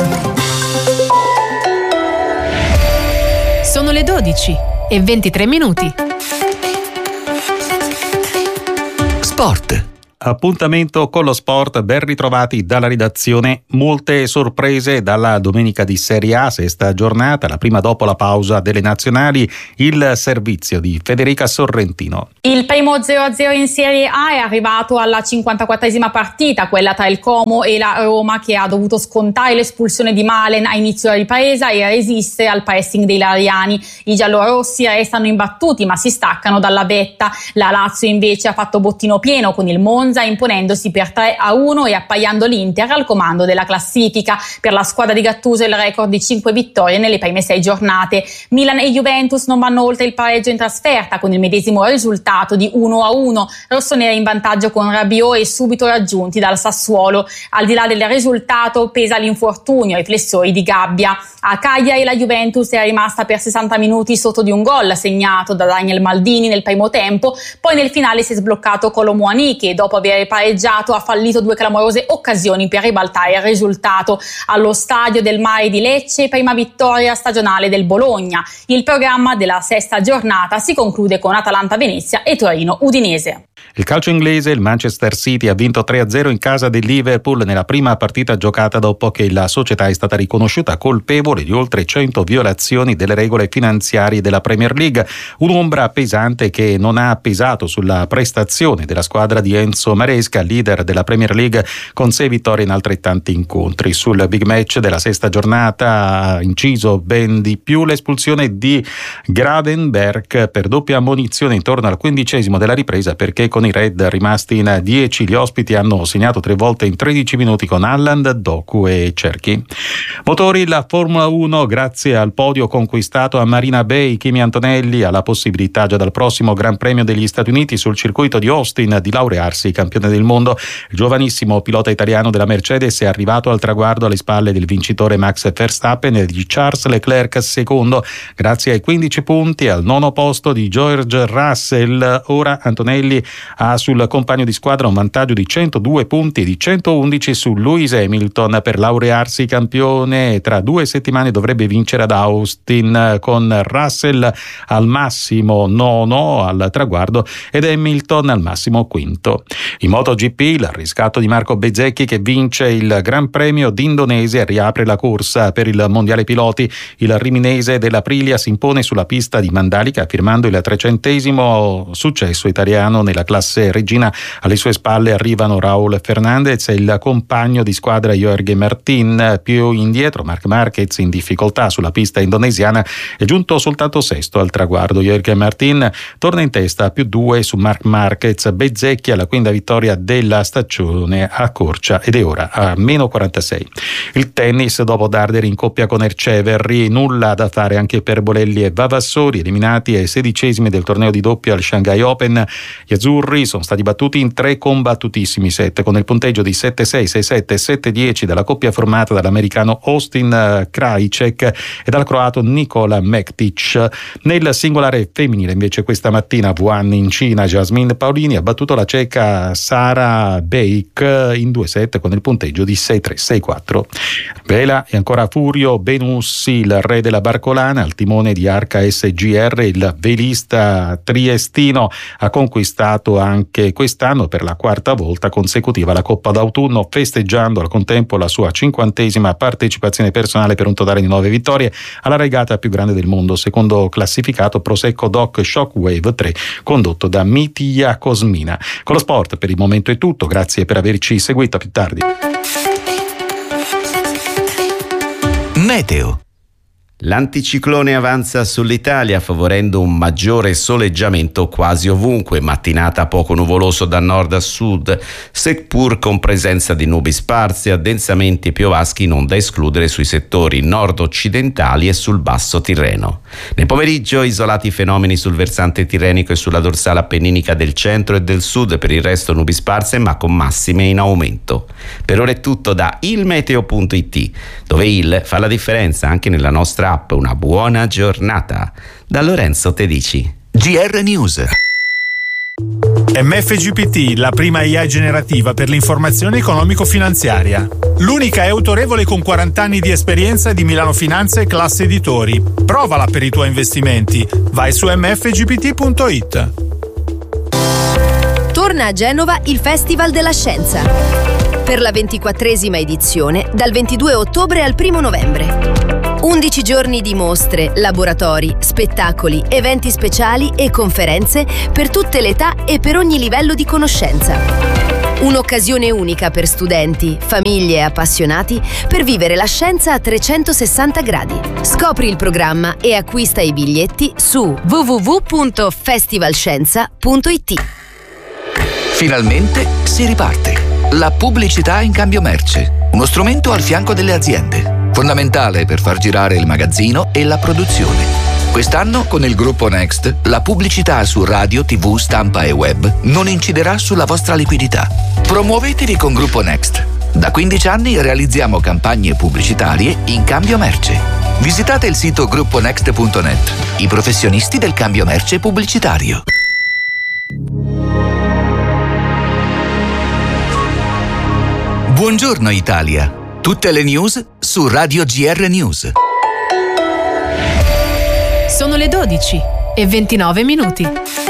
Sono le 12:23. Sport. Appuntamento con lo sport, ben ritrovati dalla redazione. Molte sorprese dalla domenica di Serie A, sesta giornata, la prima dopo la pausa delle nazionali, il servizio di Federica Sorrentino. Il primo 0-0 in Serie A è arrivato alla 54esima partita, quella tra il Como e la Roma, che ha dovuto scontare l'espulsione di Malen a inizio della ripresa e resistere al pressing dei lariani. I giallorossi restano imbattuti ma si staccano dalla vetta. La Lazio invece ha fatto bottino pieno con il Monza, imponendosi per 3-1 e appaiando l'Inter al comando della classifica. Per la squadra di Gattuso il record di 5 vittorie nelle prime 6 giornate. Milan e Juventus non vanno oltre il pareggio in trasferta con il medesimo risultato di 1-1. Rossoneri in vantaggio con Rabiot e subito raggiunti dal Sassuolo. Al di là del risultato pesa l'infortunio ai flessori di gabbia. A Cagliari la Juventus è rimasta per 60 minuti sotto di un gol segnato da Daniel Maldini nel primo tempo, poi nel finale si è sbloccato Kolo Muani, che dopo aver pareggiato ha fallito 2 clamorose occasioni per ribaltare il risultato. Allo Stadio del Mare di Lecce, prima vittoria stagionale del Bologna. Il programma della sesta giornata si conclude con Atalanta-Venezia e Torino-Udinese. Il calcio inglese, il Manchester City ha vinto 3-0 in casa del Liverpool nella prima partita giocata dopo che la società è stata riconosciuta colpevole di oltre 100 violazioni delle regole finanziarie della Premier League. Un'ombra pesante che non ha pesato sulla prestazione della squadra di Enzo Maresca, leader della Premier League con 6 vittorie in altrettanti incontri. Sul big match della sesta giornata ha inciso ben di più l'espulsione di Gravenberch per doppia ammonizione intorno al 15° della ripresa, perché con i Red rimasti in 10 gli ospiti hanno segnato 3 volte in 13 minuti con Haaland, Doku e Cerchi. Motori, la Formula 1, grazie al podio conquistato a Marina Bay, Kimi Antonelli ha la possibilità già dal prossimo Gran Premio degli Stati Uniti sul circuito di Austin di laurearsi campione del mondo. Il giovanissimo pilota italiano della Mercedes è arrivato al traguardo alle spalle del vincitore Max Verstappen e di Charles Leclerc secondo, grazie ai 15 punti al 9° posto di George Russell. Ora Antonelli ha sul compagno di squadra un vantaggio di 102 punti e di 111 su Lewis Hamilton per laurearsi campione. Tra 2 settimane dovrebbe vincere ad Austin, con Russell al massimo 9° al traguardo ed Hamilton al massimo 5°. In MotoGP il riscatto di Marco Bezzecchi, che vince il Gran Premio d'Indonesia e riapre la corsa per il Mondiale Piloti. Il riminese dell'Aprilia si impone sulla pista di Mandalika firmando il 300° successo italiano nella classe regina. Alle sue spalle arrivano Raul Fernandez e il compagno di squadra Jorge Martin. Più indietro Marc Marquez, in difficoltà sulla pista indonesiana, è giunto soltanto 6° al traguardo. Jorge Martin torna in testa a +2 su Marc Marquez. Bezzecchi alla 5ª vittoria della stagione accorcia ed è ora a -46. Il tennis, dopo Darder in coppia con Erceverri, nulla da fare anche per Bolelli e Vavassori, eliminati ai 16° del torneo di doppio al Shanghai Open. Gli azzurri sono stati battuti in 3 combattutissimi set con il punteggio di 7-6, 6-7 e 7-10 dalla coppia formata dall'americano Austin Krajicek e dal croato Nikola Mektic. Nel singolare femminile invece questa mattina Wuhan in Cina, Jasmine Paolini ha battuto la ceca Sara Bake in 2 set con il punteggio di 6-3, 6-4. Vela e ancora Furio Benussi, il re della barcolana, al timone di Arca SGR. Il velista triestino ha conquistato anche quest'anno per la 4ª volta consecutiva la Coppa d'autunno, festeggiando al contempo la sua 50ª partecipazione personale per un totale di 9 vittorie alla regata più grande del mondo, secondo classificato Prosecco Doc Shockwave 3 condotto da Mitija Kosmina. Con lo sport per il momento è tutto, grazie per averci seguito, a più tardi. Meteo. L'anticiclone avanza sull'Italia favorendo un maggiore soleggiamento quasi ovunque, mattinata poco nuvoloso da nord a sud, seppur con presenza di nubi sparse, addensamenti e piovaschi non da escludere sui settori nord-occidentali e sul basso Tirreno. Nel pomeriggio isolati fenomeni sul versante tirrenico e sulla dorsale appenninica del centro e del sud, per il resto nubi sparse ma con massime in aumento. Per ora è tutto da ilmeteo.it, dove il fa la differenza anche nella nostra app. Una buona giornata da Lorenzo Tedici. GR News. MFGPT, la prima AI generativa per l'informazione economico-finanziaria. L'unica è autorevole con 40 anni di esperienza di Milano Finanza e Classe Editori. Provala per i tuoi investimenti. Vai su mfgpt.it. Torna a Genova il Festival della Scienza. Per la 24esima edizione, dal 22 ottobre al 1 novembre. 11 giorni di mostre, laboratori, spettacoli, eventi speciali e conferenze per tutte le età e per ogni livello di conoscenza. Un'occasione unica per studenti, famiglie e appassionati per vivere la scienza a 360 gradi. Scopri il programma e acquista i biglietti su www.festivalscienza.it. Finalmente si riparte. La pubblicità in cambio merce, uno strumento al fianco delle aziende, fondamentale per far girare il magazzino e la produzione. Quest'anno con il gruppo Next, la pubblicità su radio, TV, stampa e web non inciderà sulla vostra liquidità. Promuovetevi con Gruppo Next. Da 15 anni realizziamo campagne pubblicitarie in cambio merce. Visitate il sito grupponext.net, i professionisti del cambio merce pubblicitario. Buongiorno Italia. Tutte le news su Radio GR News. Sono le 12:29.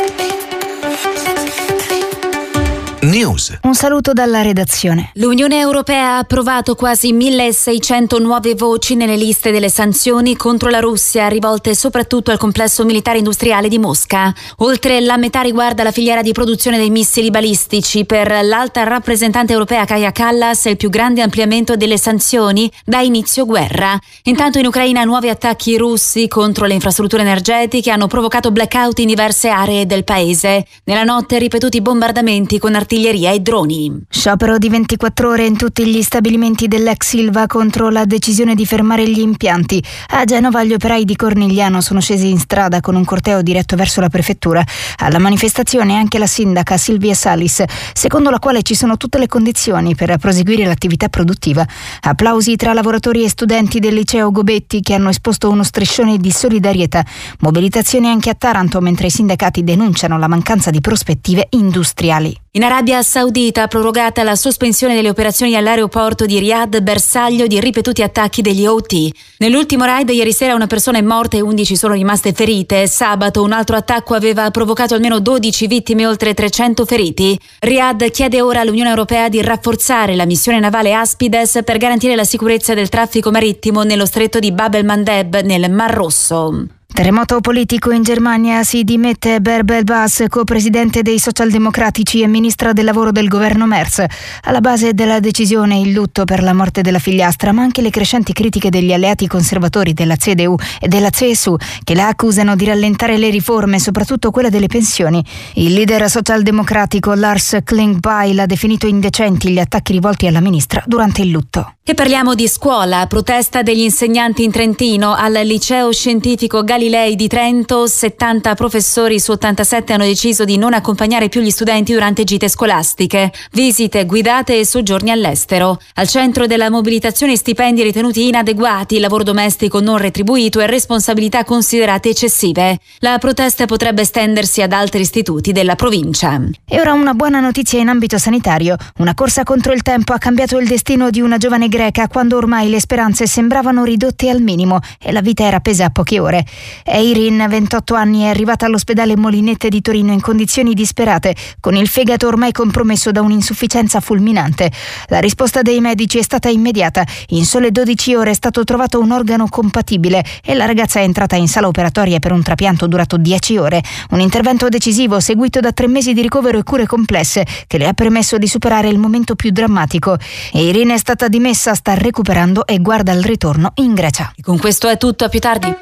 News. Un saluto dalla redazione. L'Unione Europea ha approvato quasi 1.600 nuove voci nelle liste delle sanzioni contro la Russia, rivolte soprattutto al complesso militare industriale di Mosca. Oltre la metà riguarda la filiera di produzione dei missili balistici. Per l'alta rappresentante europea Kaja Kallas è il più grande ampliamento delle sanzioni da inizio guerra. Intanto in Ucraina nuovi attacchi russi contro le infrastrutture energetiche hanno provocato blackout in diverse aree del paese. Nella notte ripetuti bombardamenti con artiglieria e droni. Sciopero di 24 ore in tutti gli stabilimenti dell'ex Ilva contro la decisione di fermare gli impianti. A Genova gli operai di Cornigliano sono scesi in strada con un corteo diretto verso la prefettura. Alla manifestazione anche la sindaca Silvia Salis, secondo la quale ci sono tutte le condizioni per proseguire l'attività produttiva. Applausi tra lavoratori e studenti del liceo Gobetti che hanno esposto uno striscione di solidarietà. Mobilitazioni anche a Taranto mentre i sindacati denunciano la mancanza di prospettive industriali. In Arabia Saudita prorogata la sospensione delle operazioni all'aeroporto di Riyadh, bersaglio di ripetuti attacchi degli Houthi. Nell'ultimo raid ieri sera una persona è morta e 11 sono rimaste ferite. Sabato un altro attacco aveva provocato almeno 12 vittime e oltre 300 feriti. Riyadh chiede ora all'Unione Europea di rafforzare la missione navale Aspides per garantire la sicurezza del traffico marittimo nello stretto di Bab el-Mandeb nel Mar Rosso. Terremoto politico in Germania, si dimette Bärbel Baas, co-presidente dei socialdemocratici e ministra del lavoro del governo Merz. Alla base della decisione il lutto per la morte della figliastra, ma anche le crescenti critiche degli alleati conservatori della CDU e della CSU, che la accusano di rallentare le riforme, soprattutto quella delle pensioni. Il leader socialdemocratico Lars Klingbeil ha definito indecenti gli attacchi rivolti alla ministra durante il lutto. E parliamo di scuola, protesta degli insegnanti in Trentino. Al liceo scientifico Galilei di Trento 70 professori su 87 hanno deciso di non accompagnare più gli studenti durante gite scolastiche, visite guidate e soggiorni all'estero. Al centro della mobilitazione stipendi ritenuti inadeguati, lavoro domestico non retribuito e responsabilità considerate eccessive. La protesta potrebbe estendersi ad altri istituti della provincia. E ora una buona notizia in ambito sanitario. Una corsa contro il tempo ha cambiato il destino di una giovane greca quando ormai le speranze sembravano ridotte al minimo e la vita era appesa a poche ore. Eirin, 28 anni, è arrivata all'ospedale Molinette di Torino in condizioni disperate, con il fegato ormai compromesso da un'insufficienza fulminante. La risposta dei medici è stata immediata. In sole 12 ore è stato trovato un organo compatibile e la ragazza è entrata in sala operatoria per un trapianto durato 10 ore. Un intervento decisivo seguito da 3 mesi di ricovero e cure complesse che le ha permesso di superare il momento più drammatico. Eirin è stata dimessa, sta recuperando e guarda al ritorno in Grecia. E con questo è tutto, a più tardi.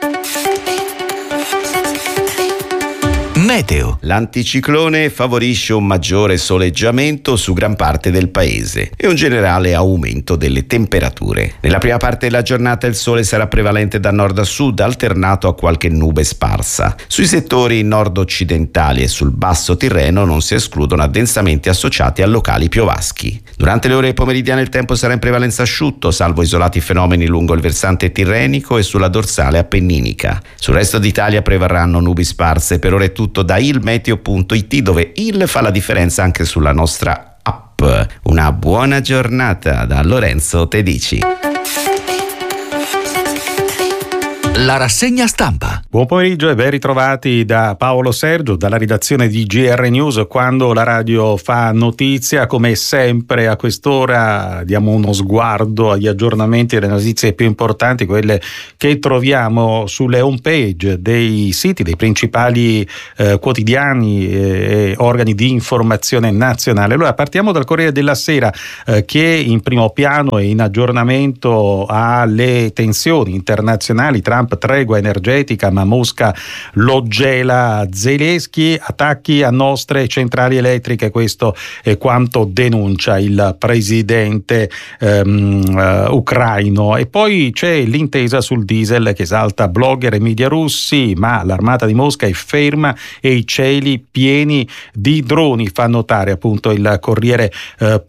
Meteo. L'anticiclone favorisce un maggiore soleggiamento su gran parte del paese e un generale aumento delle temperature. Nella prima parte della giornata il sole sarà prevalente da nord a sud, alternato a qualche nube sparsa. Sui settori nord-occidentali e sul basso Tirreno non si escludono addensamenti associati a locali piovaschi. Durante le ore pomeridiane il tempo sarà in prevalenza asciutto, salvo isolati fenomeni lungo il versante tirrenico e sulla dorsale appenninica. Sul resto d'Italia prevarranno nubi sparse. Per ora è tutto soprattutto da ilmeteo.it, dove il fa la differenza anche sulla nostra app. Una buona giornata da Lorenzo Tedici. La rassegna stampa. Buon pomeriggio e ben ritrovati da Paolo Sergio, dalla redazione di GR News, quando la radio fa notizia. Come sempre a quest'ora diamo uno sguardo agli aggiornamenti e alle notizie più importanti, quelle che troviamo sulle home page dei siti dei principali quotidiani e organi di informazione nazionale. Allora partiamo dal Corriere della Sera, che in primo piano e in aggiornamento alle tensioni internazionali. Trump tregua energetica, ma Mosca lo gela. Zelensky, attacchi a nostre centrali elettriche, questo è quanto denuncia il presidente ucraino. E poi c'è l'intesa sul diesel che esalta blogger e media russi, ma l'armata di Mosca è ferma e i cieli pieni di droni, fa notare appunto il Corriere.it.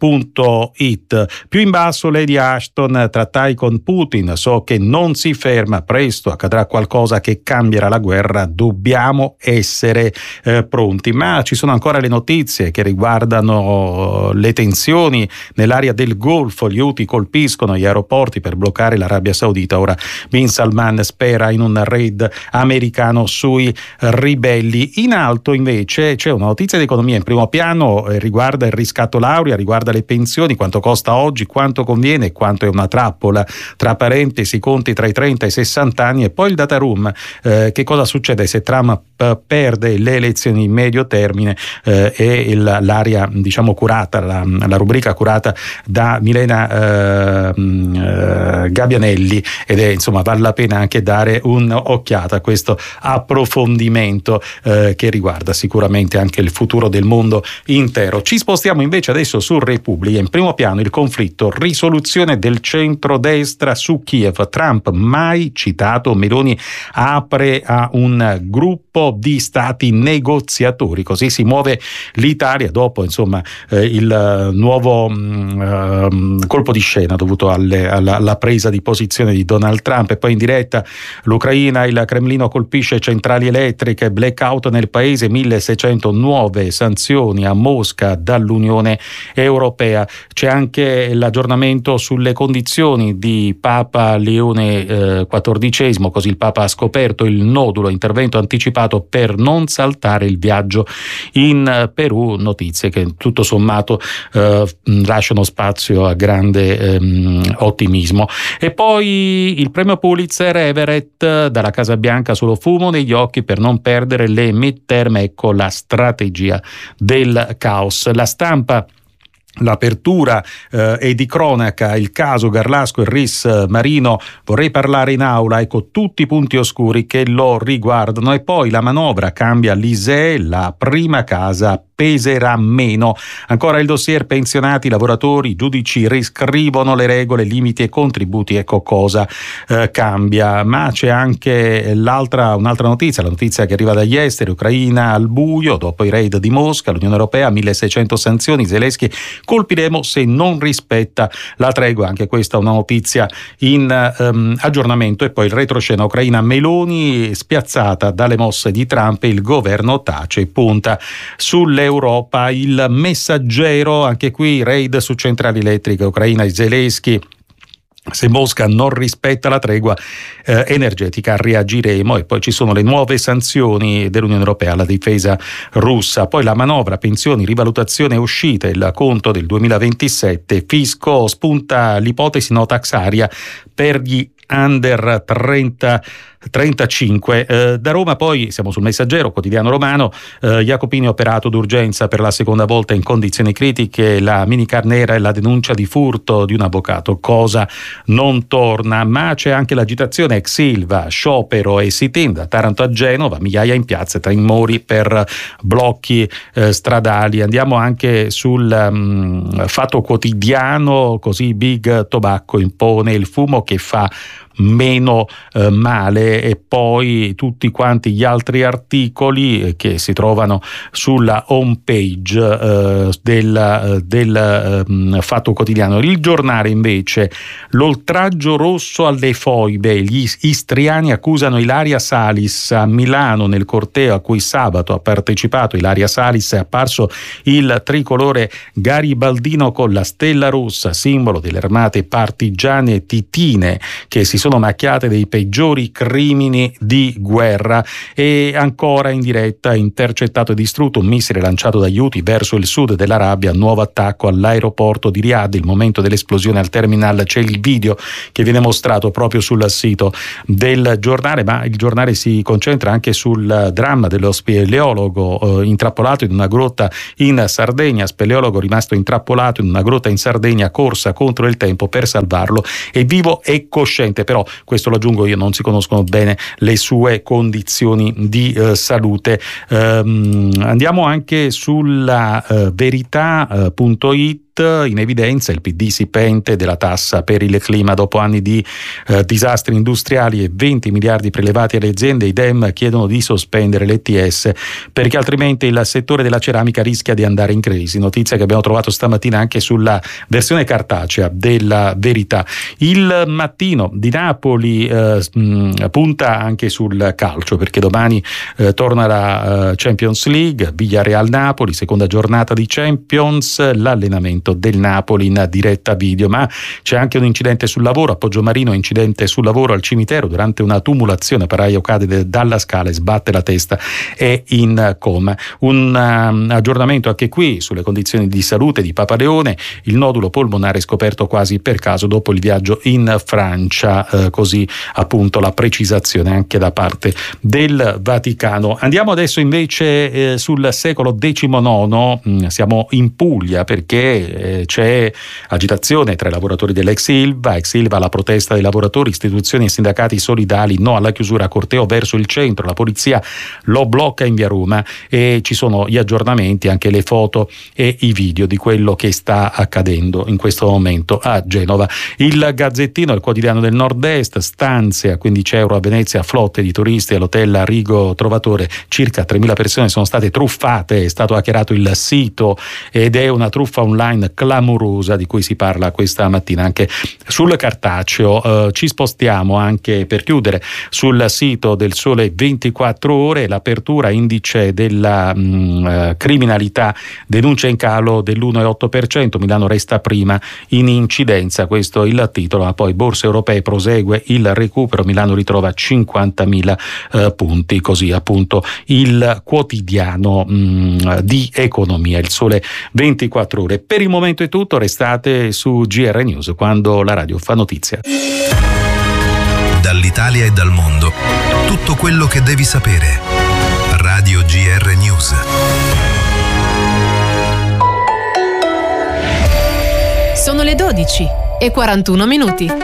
Più in basso Lady Ashton, trattai con Putin, so che non si ferma, presto accadrà qualcosa che cambierà la guerra, dobbiamo essere pronti. Ma ci sono ancora le notizie che riguardano le tensioni nell'area del Golfo. Gli Houthi colpiscono gli aeroporti per bloccare l'Arabia Saudita. Ora Bin Salman spera in un raid americano sui ribelli. In alto invece c'è una notizia di economia in primo piano, riguarda il riscatto laurea, riguarda le pensioni, quanto costa oggi, quanto conviene e quanto è una trappola. Tra parentesi, conti tra i 30 e i 60 anni. E poi il data room, che cosa succede se Trump perde le elezioni in medio termine, e l'area diciamo curata, la rubrica curata da Milena Gabbianelli, ed è insomma vale la pena anche dare un'occhiata a questo approfondimento che riguarda sicuramente anche il futuro del mondo intero. Ci spostiamo invece adesso su Repubblica. In primo piano il conflitto, risoluzione del centrodestra su Kiev. Trump mai citato, Meloni apre a un gruppo di stati negoziatori. Così si muove l'Italia dopo insomma il nuovo colpo di scena dovuto alla presa di posizione di Donald Trump. E poi in diretta l'Ucraina, il Cremlino colpisce centrali elettriche, blackout nel paese, 1600 nuove sanzioni a Mosca dall'Unione Europea. C'è anche l'aggiornamento sulle condizioni di Papa Leone XIV, così il Papa ha scoperto il nodulo, intervento anticipato per non saltare il viaggio in Perù. Notizie che tutto sommato lasciano spazio a grande ottimismo. E poi il premio Pulitzer, Everett, dalla Casa Bianca solo fumo negli occhi per non perdere le midterm, ecco la strategia del caos. La Stampa, l'apertura è di cronaca, il caso Garlasco e RIS Marino, vorrei parlare in aula, ecco tutti i punti oscuri che lo riguardano. E poi la manovra cambia l'ISEE, la prima casa peserà meno. Ancora il dossier pensionati, lavoratori, giudici riscrivono le regole, limiti e contributi, ecco cosa cambia. Ma c'è anche un'altra notizia, la notizia che arriva dagli esteri, Ucraina al buio, dopo i raid di Mosca, l'Unione Europea, 1600 sanzioni, Zelensky, colpiremo se non rispetta la tregua. Anche questa una notizia in aggiornamento. E poi il retroscena, Ucraina, Meloni spiazzata dalle mosse di Trump e il governo tace e punta sull'Europa. Il Messaggero, anche qui raid su centrali elettriche, Ucraina e Zelensky, se Mosca non rispetta la tregua energetica reagiremo. E poi ci sono le nuove sanzioni dell'Unione Europea alla difesa russa. Poi la manovra, pensioni, rivalutazione uscita, il conto del 2027, fisco, spunta l'ipotesi no tax area per gli under 35. Da Roma poi siamo sul Messaggero, quotidiano romano, Jacopini operato d'urgenza per la seconda volta in condizioni critiche, la minicar nera e la denuncia di furto di un avvocato, cosa non torna. Ma c'è anche l'agitazione ex Ilva, sciopero e sit-in da Taranto a Genova, migliaia in piazza, timori per blocchi stradali. Andiamo anche sul Fatto Quotidiano, così Big Tobacco impone il fumo che fa meno male. E poi tutti quanti gli altri articoli che si trovano sulla home page del Fatto Quotidiano. Il Giornale invece: l'oltraggio rosso alle foibe, gli istriani accusano Ilaria Salis. A Milano, nel corteo a cui sabato ha partecipato Ilaria Salis, è apparso il tricolore garibaldino con la stella rossa, simbolo delle armate partigiane titine, che si sono macchiate dei peggiori crimini di guerra. E ancora in diretta: intercettato e distrutto un missile lanciato dagli Houthi verso il sud dell'Arabia, nuovo attacco all'aeroporto di Riyadh. Il momento dell'esplosione al terminal, c'è il video che viene mostrato proprio sul sito del Giornale, ma il Giornale si concentra anche sul dramma dello speleologo intrappolato in una grotta in Sardegna. Speleologo rimasto intrappolato in una grotta in Sardegna, corsa contro il tempo per salvarlo, è vivo e cosciente, però questo lo aggiungo io, non si conoscono bene le sue condizioni di salute. Andiamo anche sulla verità.it. In evidenza il PD si pente della tassa per il clima dopo anni di disastri industriali e 20 miliardi prelevati alle aziende. I Dem chiedono di sospendere l'ETS perché altrimenti il settore della ceramica rischia di andare in crisi. Notizia che abbiamo trovato stamattina anche sulla versione cartacea della Verità. Il Mattino di Napoli punta anche sul calcio, perché domani torna la Champions League, Villarreal-Napoli, seconda giornata di Champions, l'allenamento del Napoli in diretta video. Ma c'è anche un incidente sul lavoro a Poggiomarino, incidente sul lavoro al cimitero durante una tumulazione. Paraio cade dalla scala e sbatte la testa, è in coma. Un aggiornamento anche qui sulle condizioni di salute di Papa Leone: il nodulo polmonare scoperto quasi per caso dopo il viaggio in Francia, così appunto la precisazione anche da parte del Vaticano. Andiamo adesso invece sul secolo XIX, siamo in Puglia, perché c'è agitazione tra i lavoratori dell'ex Ilva, la protesta dei lavoratori, istituzioni e sindacati solidali, no alla chiusura, corteo verso il centro, la polizia lo blocca in via Roma, e ci sono gli aggiornamenti, anche le foto e i video di quello che sta accadendo in questo momento a Genova. Il Gazzettino, il quotidiano del Nord-Est: stanze a 15 euro a Venezia, flotte di turisti all'hotel Rigo Trovatore, circa 3.000 persone sono state truffate, è stato hackerato il sito ed è una truffa online clamorosa di cui si parla questa mattina anche sul cartaceo. Ci spostiamo anche, per chiudere, sul sito del Sole 24 Ore, l'apertura: indice della criminalità, denuncia in calo dell'1,8%, Milano resta prima in incidenza, questo è il titolo. Ma poi borse europee, prosegue il recupero, Milano ritrova 50.000 punti, così appunto il quotidiano di economia, il Sole 24 Ore. Per il momento è tutto, restate su GR News, quando la radio fa notizia. Dall'Italia e dal mondo, tutto quello che devi sapere. Radio GR News. Sono le 12:41.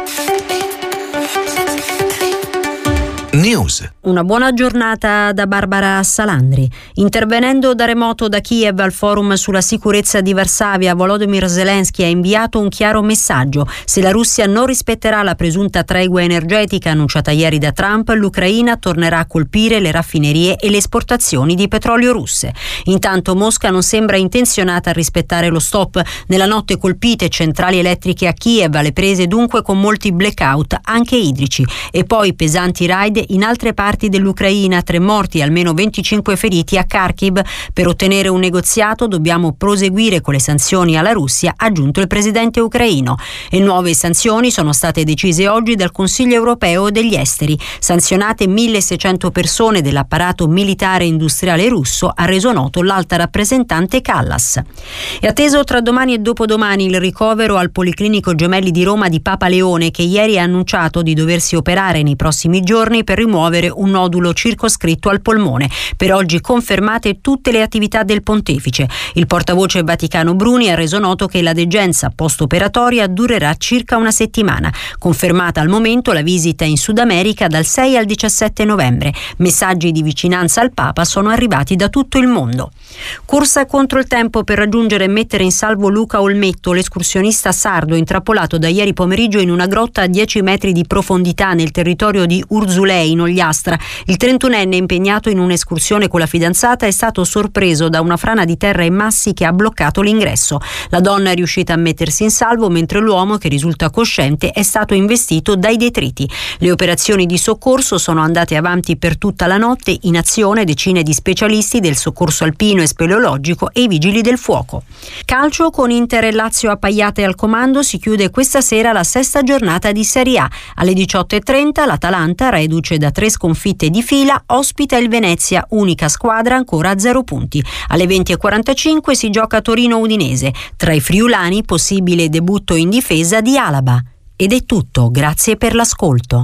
News. Una buona giornata da Barbara Salandri. Intervenendo da remoto da Kiev al forum sulla sicurezza di Varsavia, Volodymyr Zelensky ha inviato un chiaro messaggio: se la Russia non rispetterà la presunta tregua energetica annunciata ieri da Trump, l'Ucraina tornerà a colpire le raffinerie e le esportazioni di petrolio russe. Intanto Mosca non sembra intenzionata a rispettare lo stop. Nella notte colpite centrali elettriche a Kiev, alle prese dunque con molti blackout anche idrici, e poi pesanti raid in altre parti dell'Ucraina, 3 morti e almeno 25 feriti a Kharkiv. Per ottenere un negoziato dobbiamo proseguire con le sanzioni alla Russia, ha aggiunto il presidente ucraino. E nuove sanzioni sono state decise oggi dal Consiglio europeo degli esteri. Sanzionate 1.600 persone dell'apparato militare e industriale russo, ha reso noto l'alta rappresentante Callas. È atteso tra domani e dopodomani il ricovero al Policlinico Gemelli di Roma di Papa Leone, che ieri ha annunciato di doversi operare nei prossimi giorni per rimuovere un nodulo circoscritto al polmone. Per oggi confermate tutte le attività del pontefice. Il portavoce Vaticano Bruni ha reso noto che la degenza post-operatoria durerà circa una settimana. Confermata al momento la visita in Sud America dal 6 al 17 novembre. Messaggi di vicinanza al Papa sono arrivati da tutto il mondo. Corsa contro il tempo per raggiungere e mettere in salvo Luca Olmetto, l'escursionista sardo intrappolato da ieri pomeriggio in una grotta a 10 metri di profondità nel territorio di Urzulei in Ogliastra. Il 31enne impegnato in un'escursione con la fidanzata è stato sorpreso da una frana di terra e massi che ha bloccato l'ingresso. La donna è riuscita a mettersi in salvo mentre l'uomo, che risulta cosciente, è stato investito dai detriti. Le operazioni di soccorso sono andate avanti per tutta la notte, in azione decine di specialisti del soccorso alpino e speleologico e i vigili del fuoco. Calcio, con Inter e Lazio appaiate al comando, si chiude questa sera la sesta giornata di Serie A. Alle 18:30 l'Atalanta, reduce da 3 sconfitte di fila, ospita il Venezia, unica squadra ancora a 0 punti. Alle 20:45 si gioca Torino-Udinese. Tra i friulani possibile debutto in difesa di Alaba. Ed è tutto, grazie per l'ascolto.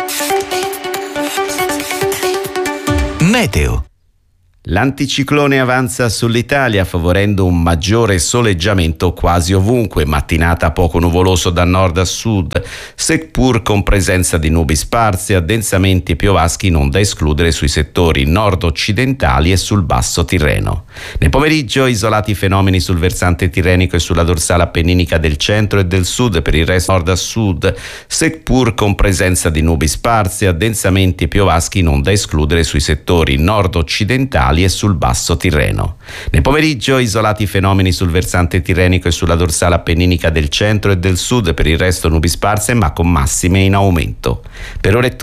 Meteo. L'anticiclone avanza sull'Italia favorendo un maggiore soleggiamento quasi ovunque, mattinata poco nuvoloso da nord a sud, seppur con presenza di nubi sparse, addensamenti e piovaschi non da escludere sui settori nord-occidentali e sul basso Tirreno. Nel pomeriggio isolati fenomeni sul versante tirrenico e sulla dorsale appenninica del centro e del sud, per il resto nord a sud, seppur con presenza di nubi sparse, addensamenti e piovaschi non da escludere sui settori nord-occidentali e sul basso Tirreno. Nel pomeriggio isolati fenomeni sul versante tirrenico e sulla dorsale appenninica del centro e del sud, per il resto nubi sparse ma con massime in aumento. Per ora è tutto.